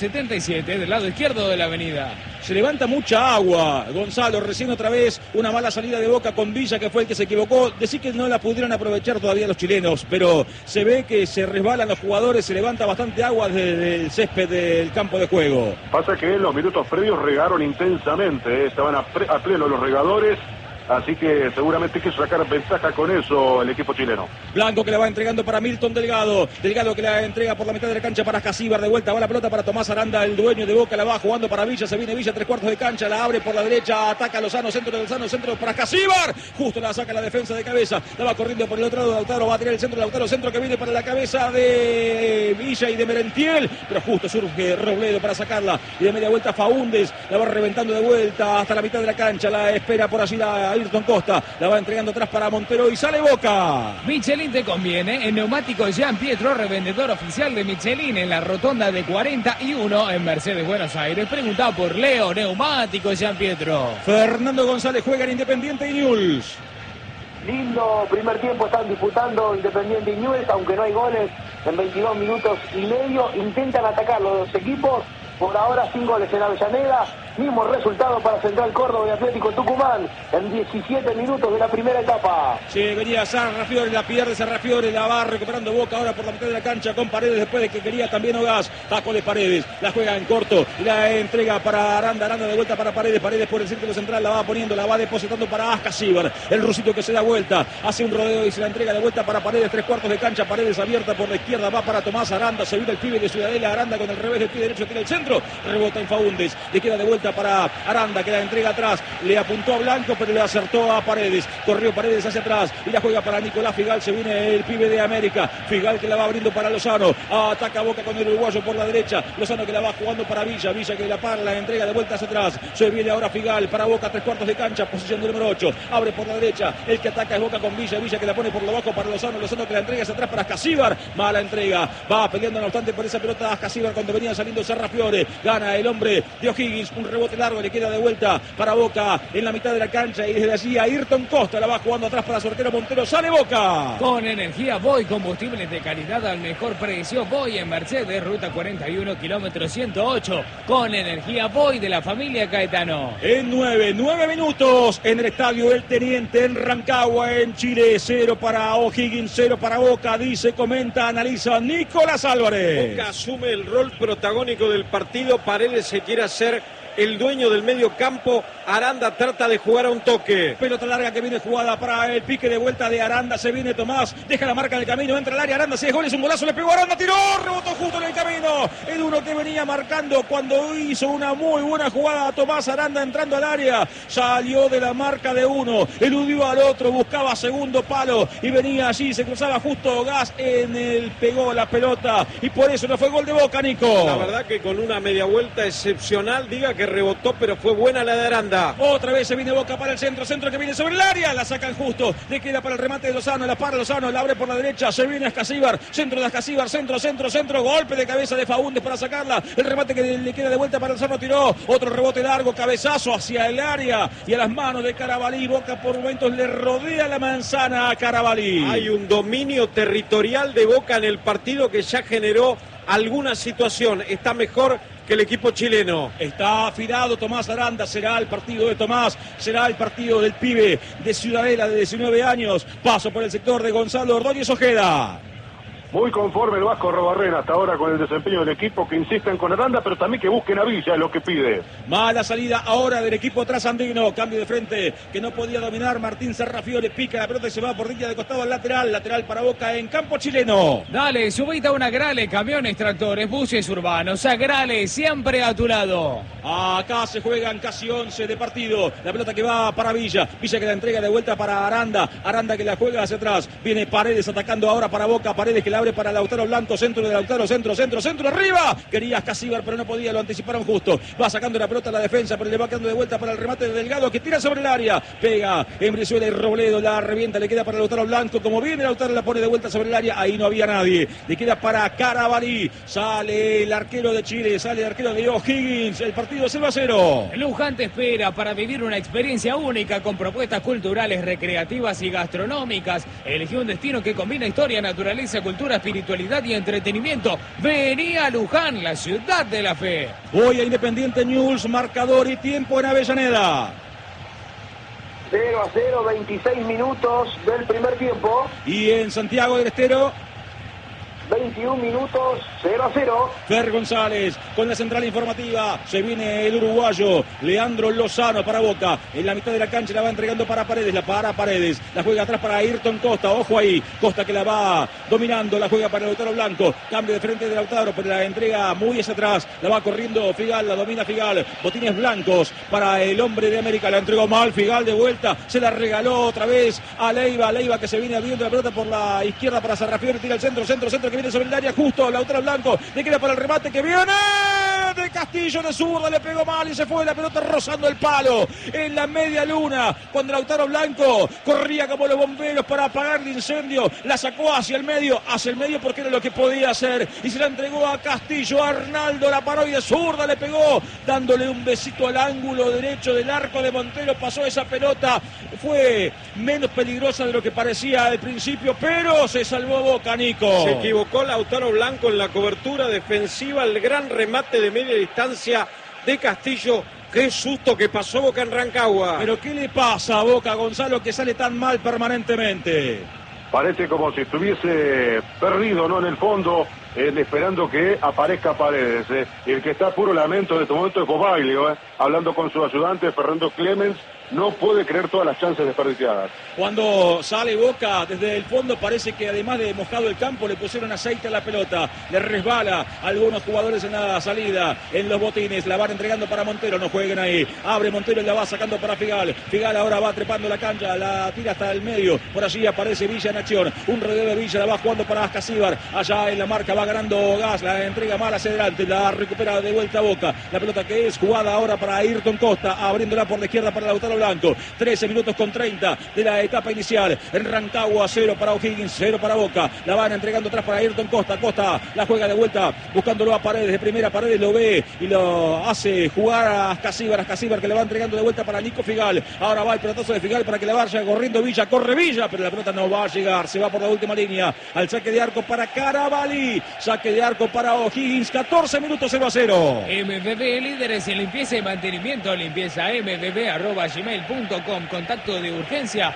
77 del lado izquierdo de la avenida. Se levanta mucha agua, Gonzalo, recién otra vez una mala salida de Boca con Villa, que fue el que se equivocó. Decir que no la pudieron aprovechar todavía los chilenos, pero se ve que se resbalan los jugadores, se levanta bastante agua desde el césped del campo de juego. Pasa que en los minutos previos regaron intensamente, estaban a pleno los regadores. Así que seguramente quiso sacar ventaja con eso el equipo chileno. Blanco que la va entregando para Milton Delgado. Delgado que la entrega por la mitad de la cancha para Casíbar. De vuelta va la pelota para Tomás Aranda, el dueño de Boca. La va jugando para Villa. Se viene Villa, 3/4 de cancha. La abre por la derecha. Ataca Lozano. Centro de Lozano. Centro para Casíbar. Justo la saca la defensa de cabeza. La va corriendo por el otro lado. Lautaro va a tirar el centro. Lautaro, centro que viene para la cabeza de Villa y de Merentiel. Pero justo surge Robledo para sacarla. Y de media vuelta Faúndez. La va reventando de vuelta hasta la mitad de la cancha. La espera por allí la Ayrton Costa. La va entregando atrás para Montero y sale Boca. Michelin te conviene. En Neumáticos Jean Pietro, revendedor oficial de Michelin en la rotonda de 41 en Mercedes, Buenos Aires. Pregunta por Leo, Neumáticos Jean Pietro. Fernando González juega en Independiente y Newell's. Lindo primer tiempo están disputando Independiente y Newell's, aunque no hay goles en 22 minutos y medio. Intentan atacar los dos equipos. Por ahora 5 goles en Avellaneda. Mismo resultado para Central Córdoba y Atlético Tucumán en 17 minutos de la primera etapa. Sí, venía Sarrafiore, la pierde Sarrafiore, la va recuperando Boca ahora por la mitad de la cancha con Paredes después de que quería también Ogás. Taco de Paredes, la juega en corto y la entrega para Aranda. Aranda de vuelta para Paredes. Paredes por el círculo central, la va poniendo, la va depositando para Ascasíbar. El rusito que se da vuelta, hace un rodeo y se la entrega de vuelta para Paredes. 3/4 de cancha, Paredes abierta por la izquierda, va para Tomás Aranda. Se viene el pibe de Ciudadela. Aranda con el revés del pie derecho tiene el centro. Rebota en Faúndez, le queda de vuelta para Aranda que la entrega atrás, le apuntó a Blanco pero le acertó a Paredes, corrió Paredes hacia atrás y la juega para Nicolás Figal. Se viene el pibe de América, Figal que la va abriendo para Lozano, ataca Boca con el uruguayo por la derecha, Lozano que la va jugando para Villa, Villa que la para, la entrega de vuelta hacia atrás, se viene ahora Figal para Boca, 3/4 de cancha, posición de número 8, abre por la derecha, el que ataca es Boca con Villa, Villa que la pone por lo bajo para Lozano, Lozano que la entrega hacia atrás para Casíbar, mala entrega, va peleando no obstante por esa pelota Casíbar cuando venía saliendo Sarrafiore, gana el hombre de O'Higgins, un rebote largo, le queda de vuelta para Boca en la mitad de la cancha y desde allí Ayrton Costa la va jugando atrás para su arquero Montero, sale Boca. Con energía Voy, combustibles de calidad al mejor precio. Voy en Mercedes, ruta 41, kilómetro 108. Con energía Voy de la familia Caetano. En 9 minutos en el estadio El Teniente en Rancagua, en Chile. 0 para O'Higgins, 0 para Boca, dice, comenta, analiza Nicolás Álvarez. Boca asume el rol protagónico del partido. Paredes se quiere hacer el dueño del medio campo. Aranda trata de jugar a un toque. Pelota larga que viene jugada para el pique de vuelta de Aranda. Se viene Tomás, deja la marca en el camino, entra al área. Aranda, 6 goles, un golazo, le pegó Aranda, tiró, rebotó justo en el camino. El uno que venía marcando cuando hizo una muy buena jugada Tomás Aranda entrando al área. Salió de la marca de uno, eludió al otro, buscaba segundo palo y venía allí, se cruzaba justo Gas en el, pegó la pelota y por eso no fue gol de Boca, Nico. La verdad que con una media vuelta excepcional, diga que rebotó, pero fue buena la de Aranda. Otra vez se viene Boca para el centro, centro que viene sobre el área, la sacan justo, le queda para el remate de Lozano, la para Lozano, la abre por la derecha, se viene Ascasíbar, centro de Ascasíbar, centro, golpe de cabeza de Faúndez para sacarla, el remate que le queda de vuelta para Lozano, tiró, otro rebote largo, cabezazo hacia el área y a las manos de Carabalí. Boca por momentos le rodea la manzana a Carabalí. Hay un dominio territorial de Boca en el partido que ya generó alguna situación, está mejor que el equipo chileno. Está afilado Tomás Aranda, será el partido de Tomás, será el partido del pibe de Ciudadela de 19 años. Paso por el sector de Gonzalo Ordóñez Ojeda. Muy conforme el Vasco Robarrena hasta ahora con el desempeño del equipo, que insisten con Aranda, pero también que busquen a Villa, es lo que pide. Mala salida ahora del equipo trasandino, cambio de frente que no podía dominar Martín Sarrafiore, pica la pelota y se va por línea de costado al lateral para Boca en campo chileno. Dale, subite a una Grale, camiones, tractores, buses urbanos, a Grale, siempre a tu lado. Acá se juegan casi 11 de partido, la pelota que va para Villa, Villa que la entrega de vuelta para Aranda, Aranda que la juega hacia atrás, viene Paredes atacando ahora para Boca, Paredes que la abre para Lautaro Blanco, centro de Lautaro, centro, arriba, quería Casíbar pero no podía, lo anticiparon justo, va sacando la pelota a la defensa, pero le va quedando de vuelta para el remate de Delgado que tira sobre el área, pega en Brizuela y Robledo, la revienta, le queda para Lautaro Blanco, como viene Lautaro la pone de vuelta sobre el área, ahí no había nadie, le queda para Carabalí, sale el arquero de Chile, sale el arquero de O'Higgins, el partido 0-0. Luján te espera para vivir una experiencia única con propuestas culturales, recreativas y gastronómicas. Elegí un destino que combina historia, naturaleza, cultura cultura, espiritualidad y entretenimiento. Vení a Luján, la ciudad de la fe. Voy a Independiente News, marcador y tiempo en Avellaneda. 0-0, 26 minutos del primer tiempo. Y en Santiago del Estero, 21 minutos, 0-0. Fer González con la central informativa. Se viene el uruguayo Leandro Lozano para Boca. En la mitad de la cancha la va entregando para Paredes. La para Paredes. La juega atrás para Ayrton Costa. Ojo ahí. Costa que la va dominando. La juega para Lautaro Blanco. Cambio de frente de Lautaro, pero la entrega muy hacia atrás. La va corriendo Figal. La domina Figal. Botines blancos para el hombre de América. La entregó mal Figal de vuelta. Se la regaló otra vez a Leiva. Leiva que se viene abriendo la pelota por la izquierda para Sarrafiori. Tira el centro que viene sobre el área justo, Lautaro Blanco, le queda para el remate que viene de Castillo de zurda, le pegó mal y se fue la pelota rozando el palo en la media luna, cuando Lautaro Blanco corría como los bomberos para apagar el incendio, la sacó hacia el medio porque era lo que podía hacer y se la entregó a Castillo. Arnaldo la paró y de zurda le pegó, dándole un besito al ángulo derecho del arco de Montero. Pasó esa pelota, fue menos peligrosa de lo que parecía al principio, pero se salvó Boca, Nico. Se equivocó Lautaro Blanco en la cobertura defensiva, el gran remate de media distancia de Castillo. Qué susto que pasó Boca en Rancagua. Pero ¿qué le pasa a Boca, Gonzalo, que sale tan mal permanentemente? Parece como si estuviese perdido, ¿no? En el fondo, esperando que aparezca Paredes. El que está puro lamento en este momento es Bobaglio, hablando con su ayudante Fernando Clemens. No puede creer todas las chances desperdiciadas. Cuando sale Boca desde el fondo parece que además de mojado el campo le pusieron aceite a la pelota, le resbala a algunos jugadores en la salida, en los botines, la van entregando para Montero, no jueguen ahí, abre Montero y la va sacando para Figal. Figal ahora va trepando la cancha, la tira hasta el medio, por allí aparece Villa en acción, un rodeo de Villa, la va jugando para Ascasíbar, allá en la marca va ganando Gas, la entrega mal hacia adelante, la recupera de vuelta a Boca, la pelota que es jugada ahora para Ayrton Costa, abriéndola por la izquierda para Lautaro Blanco. 13 minutos con 30 de la etapa inicial. En Rancagua, 0 para O'Higgins, 0 para Boca. La van entregando atrás para Ayrton Costa. Costa la juega de vuelta, buscándolo a Paredes. De primera, Paredes lo ve y lo hace jugar a Ascasíbar. Ascasíbar que le va entregando de vuelta para Nico Figal. Ahora va el pelotazo de Figal para que la vaya corriendo Villa. Corre Villa, pero la pelota no va a llegar. Se va por la última línea. Al saque de arco para Carabalí. Saque de arco para O'Higgins. 14 minutos, 0-0. MBB, líderes en limpieza y mantenimiento. Limpieza mbb@gmail.com. Contacto de urgencia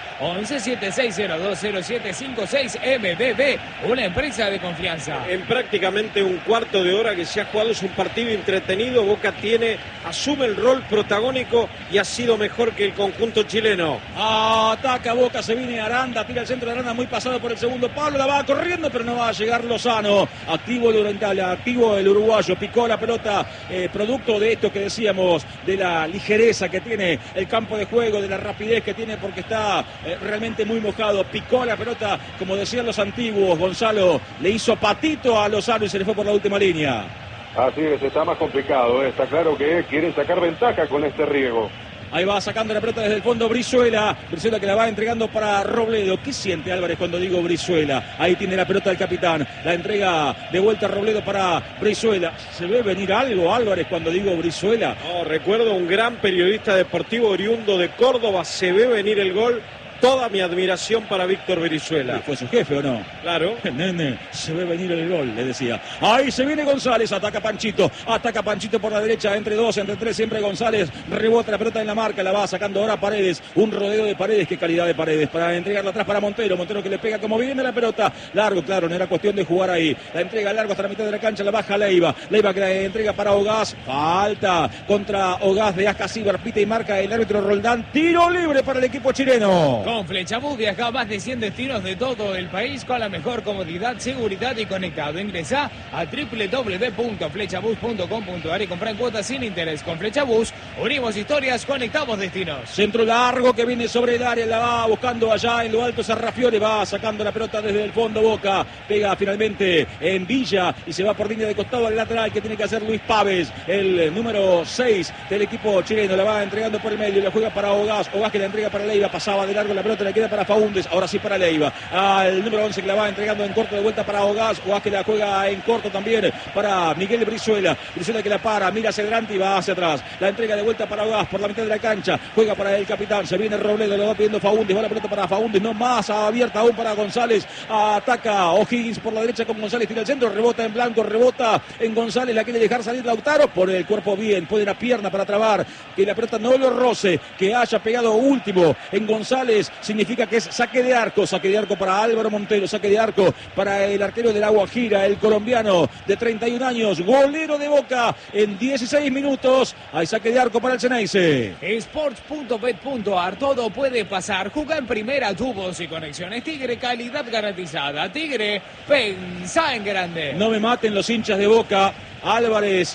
1176020756. MBB, una empresa de confianza. En prácticamente un cuarto de hora que se ha jugado, es un partido entretenido. Boca asume el rol protagónico y ha sido mejor que el conjunto chileno. Ataca Boca, se viene Aranda, tira el centro de Aranda muy pasado por el segundo palo, la va corriendo pero no va a llegar Lozano. Activo el oriental, activo el uruguayo, picó la pelota, producto de esto que decíamos, de la ligereza que tiene el campo de juego, de la rapidez que tiene porque está realmente muy mojado. Picó la pelota, como decían los antiguos, Gonzalo, le hizo patito a Lozano y se le fue por la última línea. Así es, está más complicado, está claro que quiere sacar ventaja con este riego. Ahí va sacando la pelota desde el fondo Brizuela. Brizuela que la va entregando para Robledo. ¿Qué siente Álvarez cuando digo Brizuela? Ahí tiene la pelota del capitán. La entrega de vuelta a Robledo para Brizuela. ¿Se ve venir algo Álvarez cuando digo Brizuela? No, recuerdo un gran periodista deportivo oriundo de Córdoba. Se ve venir el gol. Toda mi admiración para Víctor Brizuela. ¿Fue su jefe o no? Claro. Nene, se ve venir el gol, le decía. Ahí se viene González, ataca Panchito por la derecha, entre dos, entre tres, siempre González. Rebota la pelota en la marca, la va sacando ahora Paredes. Un rodeo de Paredes, qué calidad de Paredes. Para entregarla atrás para Montero. Montero que le pega como viene la pelota. Largo, claro, no era cuestión de jugar ahí. La entrega largo hasta la mitad de la cancha, la baja Leiva. Leiva que la entrega para Ogaz. Falta contra Ogaz de Ascasíbar. Pita y marca el árbitro Roldán. Tiro libre para el equipo chileno. Con Flechabús viaja a más de 100 destinos de todo el país con la mejor comodidad, seguridad y conectado. Ingresa a www.flechabus.com.ar y compra en cuotas sin interés. Con Flechabús unimos historias, conectamos destinos. Centro largo que viene sobre el área, la va buscando allá en lo alto Sarrafiore, va sacando la pelota desde el fondo Boca, pega finalmente en Villa y se va por línea de costado al lateral que tiene que hacer Luis Pávez, el número 6 del equipo chileno. La va entregando por el medio, la juega para Ogaz, Ogaz que la entrega para Leiva, pasaba de largo la la pelota, le queda para Faúndez, ahora sí para Leiva. Al número 11 que la va entregando en corto de vuelta para Ogás. Ogás que la juega en corto también para Miguel Brizuela. Brizuela que la para, mira hacia adelante y va hacia atrás. La entrega de vuelta para Ogás por la mitad de la cancha. Juega para el capitán, se viene Robledo, lo va pidiendo Faúndez, va la pelota para Faúndez, no más, abierta aún para González. Ataca O'Higgins por la derecha con González, tira el centro, rebota en blanco, rebota en González, la quiere dejar salir Lautaro, por el cuerpo bien, pone la pierna para trabar, que la pelota no lo roce, que haya pegado último en González, significa que es saque de arco para Álvaro Montero, saque de arco para el arquero del Agua Gira, el colombiano de 31 años, golero de Boca, en 16 minutos, hay saque de arco para el Ceneice. Sports.bet.ar, todo puede pasar, juega en primera, tubos y conexiones Tigre, calidad garantizada, Tigre, pensá en grande. No me maten los hinchas de Boca, Álvarez,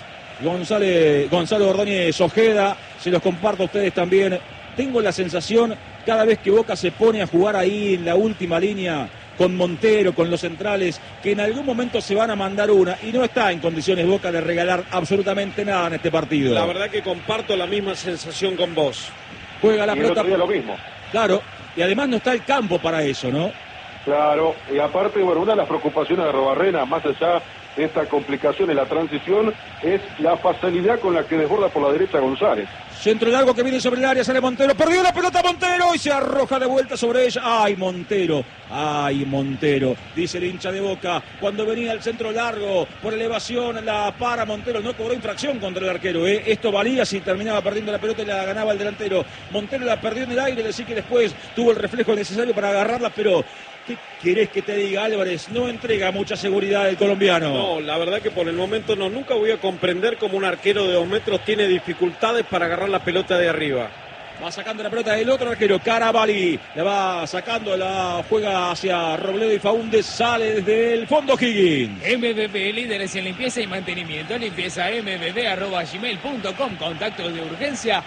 Gonzalo Ordóñez Ojeda, se los comparto a ustedes también. Tengo la sensación, cada vez que Boca se pone a jugar ahí en la última línea, con Montero, con los centrales, que en algún momento se van a mandar una, y no está en condiciones Boca de regalar absolutamente nada en este partido. La verdad que comparto la misma sensación con vos. Juega la pelota. Lo mismo. Claro, y además no está el campo para eso, ¿no? Claro, y aparte, bueno, una de las preocupaciones de Robarrena, más allá de esta complicación en la transición, es la facilidad con la que desborda por la derecha González. Centro largo que viene sobre el área, sale Montero, perdió la pelota Montero y se arroja de vuelta sobre ella. ¡Ay, Montero! ¡Ay, Montero! Dice el hincha de Boca. Cuando venía el centro largo, por elevación, la para Montero. No cobró infracción contra el arquero, ¿eh? Esto valía si terminaba perdiendo la pelota y la ganaba el delantero. Montero la perdió en el aire, decir que después tuvo el reflejo necesario para agarrarla, pero ¿qué querés que te diga, Álvarez? No entrega mucha seguridad el colombiano. No, la verdad que por el momento no. Nunca voy a comprender cómo un arquero de 2 metros tiene dificultades para agarrar la pelota de arriba. Va sacando la pelota del otro arquero, Carabalí. La va sacando, la juega hacia Robledo y Faúndez. Sale desde el fondo Higgins. MBB, líderes en limpieza y mantenimiento. Limpieza mbb@gmail.com. Contactos de urgencia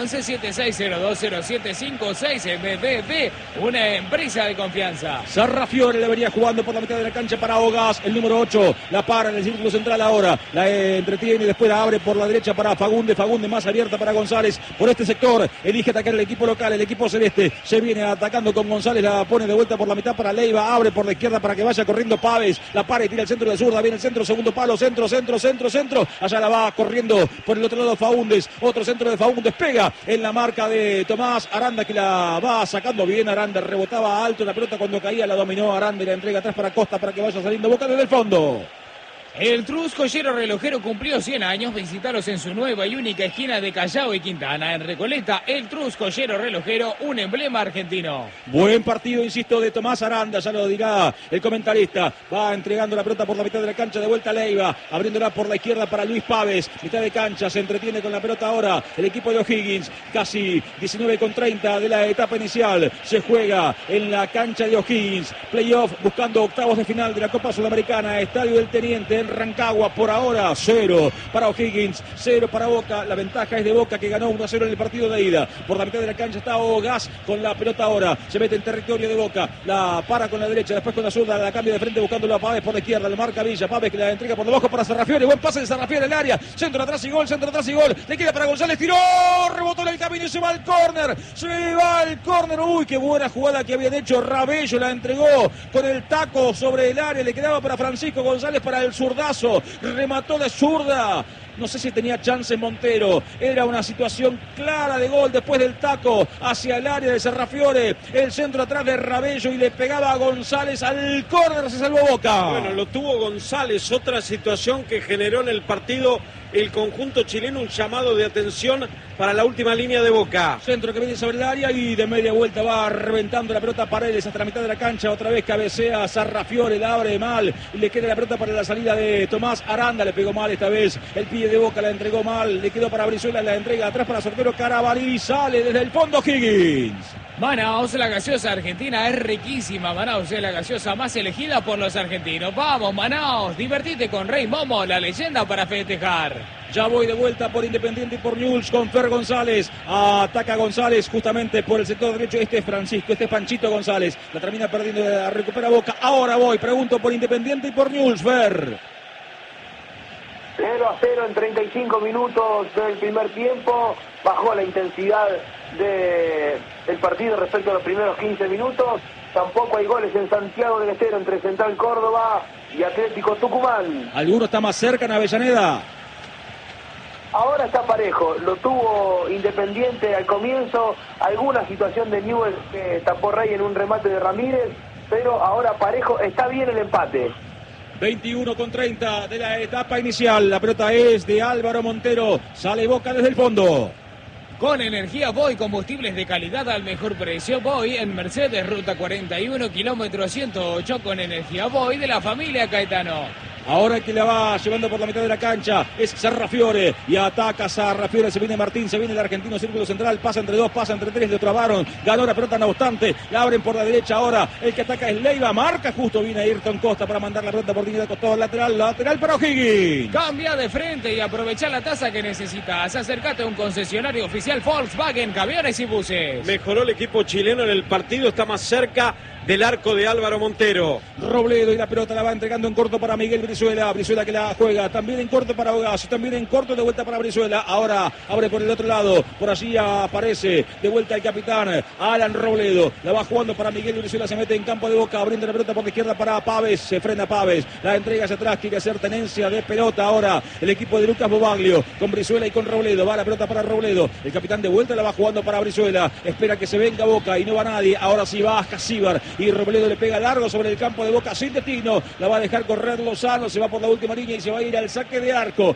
1176020756. MBB, una empresa de confianza. Sarrafiore le venía jugando por la mitad de la cancha para Ogás, el número 8. La para en el círculo central ahora. La entretiene y después la abre por la derecha para Fagundes. Fagundes más abierta para González. Por este sector elige atacar el equipo local, el equipo celeste. Se viene atacando con González, la pone de vuelta por la mitad para Leiva, abre por la izquierda para que vaya corriendo Pávez, la para y tira el centro de zurda, viene el centro, segundo palo, centro, allá la va corriendo por el otro lado Faúndez, otro centro de Faúndez, pega en la marca de Tomás Aranda que la va sacando bien Aranda, rebotaba alto la pelota cuando caía, la dominó Aranda y la entrega atrás para Costa para que vaya saliendo Boca desde el fondo. El Trus Joyero Relojero cumplió 100 años. Visitaros en su nueva y única esquina de Callao y Quintana. En Recoleta, el Trus Joyero Relojero, un emblema argentino. Buen partido, insisto, de Tomás Aranda, ya lo dirá el comentarista. Va entregando la pelota por la mitad de la cancha, de vuelta a Leiva, abriéndola por la izquierda para Luis Pávez. Mitad de cancha, se entretiene con la pelota ahora el equipo de O'Higgins. Casi 19:30 de la etapa inicial. Se juega en la cancha de O'Higgins. Playoff buscando octavos de final de la Copa Sudamericana. Estadio del Teniente en Rancagua. Por ahora 0 para O'Higgins, 0 para Boca. La ventaja es de Boca que ganó 1-0 en el partido de ida. Por la mitad de la cancha está Ogás con la pelota ahora. Se mete en territorio de Boca. La para con la derecha, después con la zurda. La cambia de frente buscándolo a Pávez por la izquierda. Le marca Villa. Pávez que la entrega por debajo para Sarrafiore. Buen pase de Sarrafiore en el área. Centro atrás y gol, centro atrás y gol. Le queda para González. Tiró, rebotó en el camino y se va al córner. Se va al córner. Uy, qué buena jugada que habían hecho. Rabello la entregó con el taco sobre el área. Le quedaba para Francisco González para el zurdazo. Remató de zurda. No sé si tenía chance Montero. Era una situación clara de gol después del taco hacia el área de Sarrafiore. El centro atrás de Rabello y le pegaba a González al córner. Se salvó Boca. Bueno, lo tuvo González. Otra situación que generó en el partido el conjunto chileno, un llamado de atención para la última línea de Boca. Centro que viene sobre el área y de media vuelta va reventando la pelota Paredes hasta la mitad de la cancha. Otra vez cabecea Sarrafiore, la abre mal y le queda la pelota para la salida de Tomás Aranda. Le pegó mal esta vez el pie de Boca, la entregó mal, le quedó para Brizuela, la entrega atrás para Sortero Carabalí. Sale desde el fondo Higgins. Manaos, la gaseosa argentina es riquísima. Manaos es la gaseosa más elegida por los argentinos. Vamos, Manaos, divertite con Rey Momo, la leyenda para festejar. Ya voy de vuelta por Independiente y por Newell's con Fer González. Ataca González justamente por el sector derecho. Este es Francisco, este es Panchito González. La termina perdiendo, la recupera Boca. Ahora voy, pregunto por Independiente y por Newell's, Fer. 0-0 en 35 minutos del primer tiempo. Bajó la intensidad del partido respecto a los primeros 15 minutos. Tampoco hay goles en Santiago del Estero entre Central Córdoba y Atlético Tucumán. ¿Alguno está más cerca en Avellaneda? Ahora está parejo, lo tuvo Independiente al comienzo, alguna situación de Newell's que tapó Rey en un remate de Ramírez, pero ahora parejo, está bien el empate. 21:30 de la etapa inicial, la pelota es de Álvaro Montero, sale Boca desde el fondo. Con energía Boy, combustibles de calidad al mejor precio. Boy en Mercedes, ruta 41, kilómetro 108, con energía Boy de la familia Caetano. Ahora el que la va llevando por la mitad de la cancha es Sarrafiore y ataca Sarrafiore, se viene Martín, se viene el argentino, círculo central, pasa entre dos, pasa entre tres, le trabaron, ganó la pelota no obstante, la abren por la derecha ahora, el que ataca es Leiva, marca justo, viene Ayrton Costa para mandar la pelota por línea de costado lateral para O'Higgins. Cambia de frente y aprovecha la tasa que necesitas, acércate a un concesionario oficial Volkswagen, camiones y buses. Mejoró el equipo chileno en el partido, está más cerca del arco de Álvaro Montero. Robledo y la pelota la va entregando en corto para Miguel Brizuela. Brizuela que la juega también en corto para Hogazo, también en corto de vuelta para Brizuela. Ahora abre por el otro lado, por allí aparece de vuelta el capitán Alan Robledo. La va jugando para Miguel Brizuela, se mete en campo de Boca, abriendo la pelota por la izquierda para Paves. Se frena Paves, la entrega hacia atrás, quiere hacer tenencia de pelota. Ahora el equipo de Lucas Bobaglio con Brizuela y con Robledo. Va la pelota para Robledo. El capitán de vuelta la va jugando para Brizuela. Espera que se venga Boca y no va nadie. Ahora sí va Casíbar. Y Robledo le pega largo sobre el campo de Boca sin destino, la va a dejar correr Lozano, se va por la última línea y se va a ir al saque de arco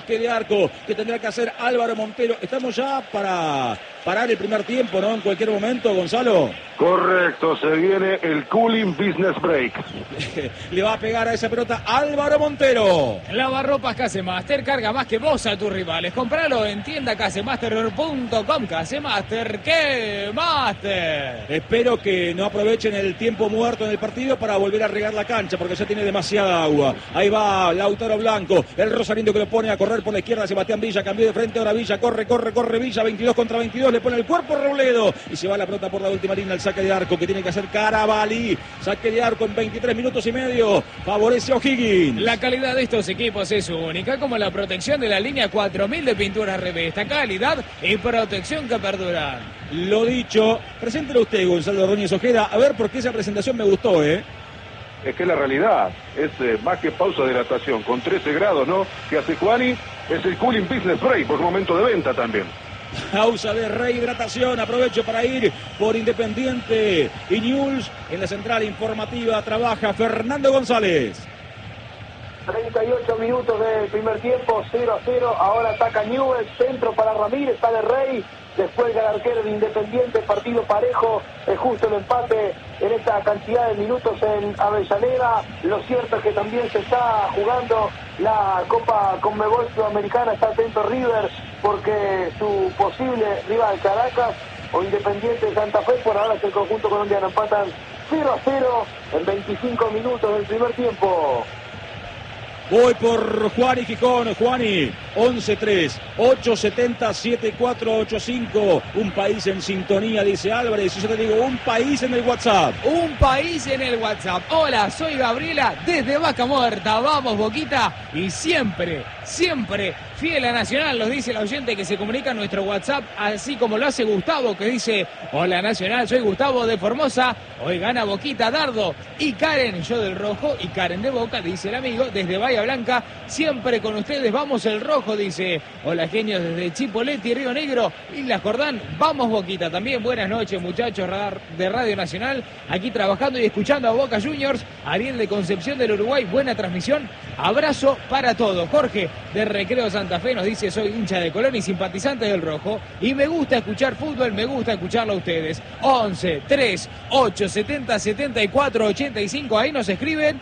que tendrá que hacer Álvaro Montero. Estamos ya para parar el primer tiempo, ¿no? En cualquier momento, Gonzalo. Correcto, se viene el cooling business break. Le va a pegar a esa pelota Álvaro Montero. Lavarropas Casemaster, carga más que vos a tus rivales. Compralo en tienda casemaster.com. Casemaster, ¡qué master! Espero que no aprovechen el tiempo muerto en el partido para volver a regar la cancha, porque ya tiene demasiada agua. Ahí va Lautaro Blanco, el rosarino que lo pone a correr por la izquierda. Sebastián Villa, cambió de frente, ahora Villa, corre Villa, 22 contra 22, le pone el cuerpo Robledo y se va la pelota por la última línea al saque de arco que tiene que hacer Carabalí. Saque de arco en 23 minutos y medio, favorece a O'Higgins. La calidad de estos equipos es única, como la protección de la línea 4000 de pintura Revesta, calidad y protección que perduran. Lo dicho, preséntelo usted, Gonzalo Ordóñez Ojeda, a ver por qué esa presentación me gustó, Es que la realidad es más que pausa de hidratación, con 13 grados, ¿no? Que hace Juani, es el cooling business break, por momento de venta también. Pausa de rehidratación, aprovecho para ir por Independiente y Newell's. En la central informativa trabaja Fernando González. 38 minutos del primer tiempo, 0-0, ahora ataca Newell's, centro para Ramírez, sale Rey, después el arquero de Independiente, partido parejo, es justo el empate en esta cantidad de minutos en Avellaneda. Lo cierto es que también se está jugando la Copa Conmebol Sudamericana, está atento River, porque su posible rival Caracas o Independiente de Santa Fe, por ahora es el conjunto colombiano, empatan 0-0 en 25 minutos del primer tiempo. Voy por Juani Gijón, Juani, 11-3, 870-7485. Un país en sintonía, dice Álvarez. Y yo te digo, un país en el WhatsApp. Un país en el WhatsApp. Hola, soy Gabriela desde Vaca Muerta. Vamos, Boquita. Y siempre fiel a Nacional, nos dice el oyente que se comunica en nuestro WhatsApp, así como lo hace Gustavo, que dice: hola Nacional, soy Gustavo de Formosa. Hoy gana Boquita, Dardo y Karen, yo del rojo y Karen de Boca, dice el amigo, desde Bahía Blanca, siempre con ustedes, vamos el rojo, dice. Hola genios desde Chipoleti, Río Negro, Islas Jordán, vamos Boquita. También buenas noches muchachos de Radio Nacional, aquí trabajando y escuchando a Boca Juniors. Ariel de Concepción del Uruguay, buena transmisión, abrazo para todos. Jorge de Recreo Santa Fe nos dice: soy hincha de Colón y simpatizante del rojo y me gusta escuchar fútbol, me gusta escucharlo a ustedes. 11 3 8 70 74 85, ahí nos escriben.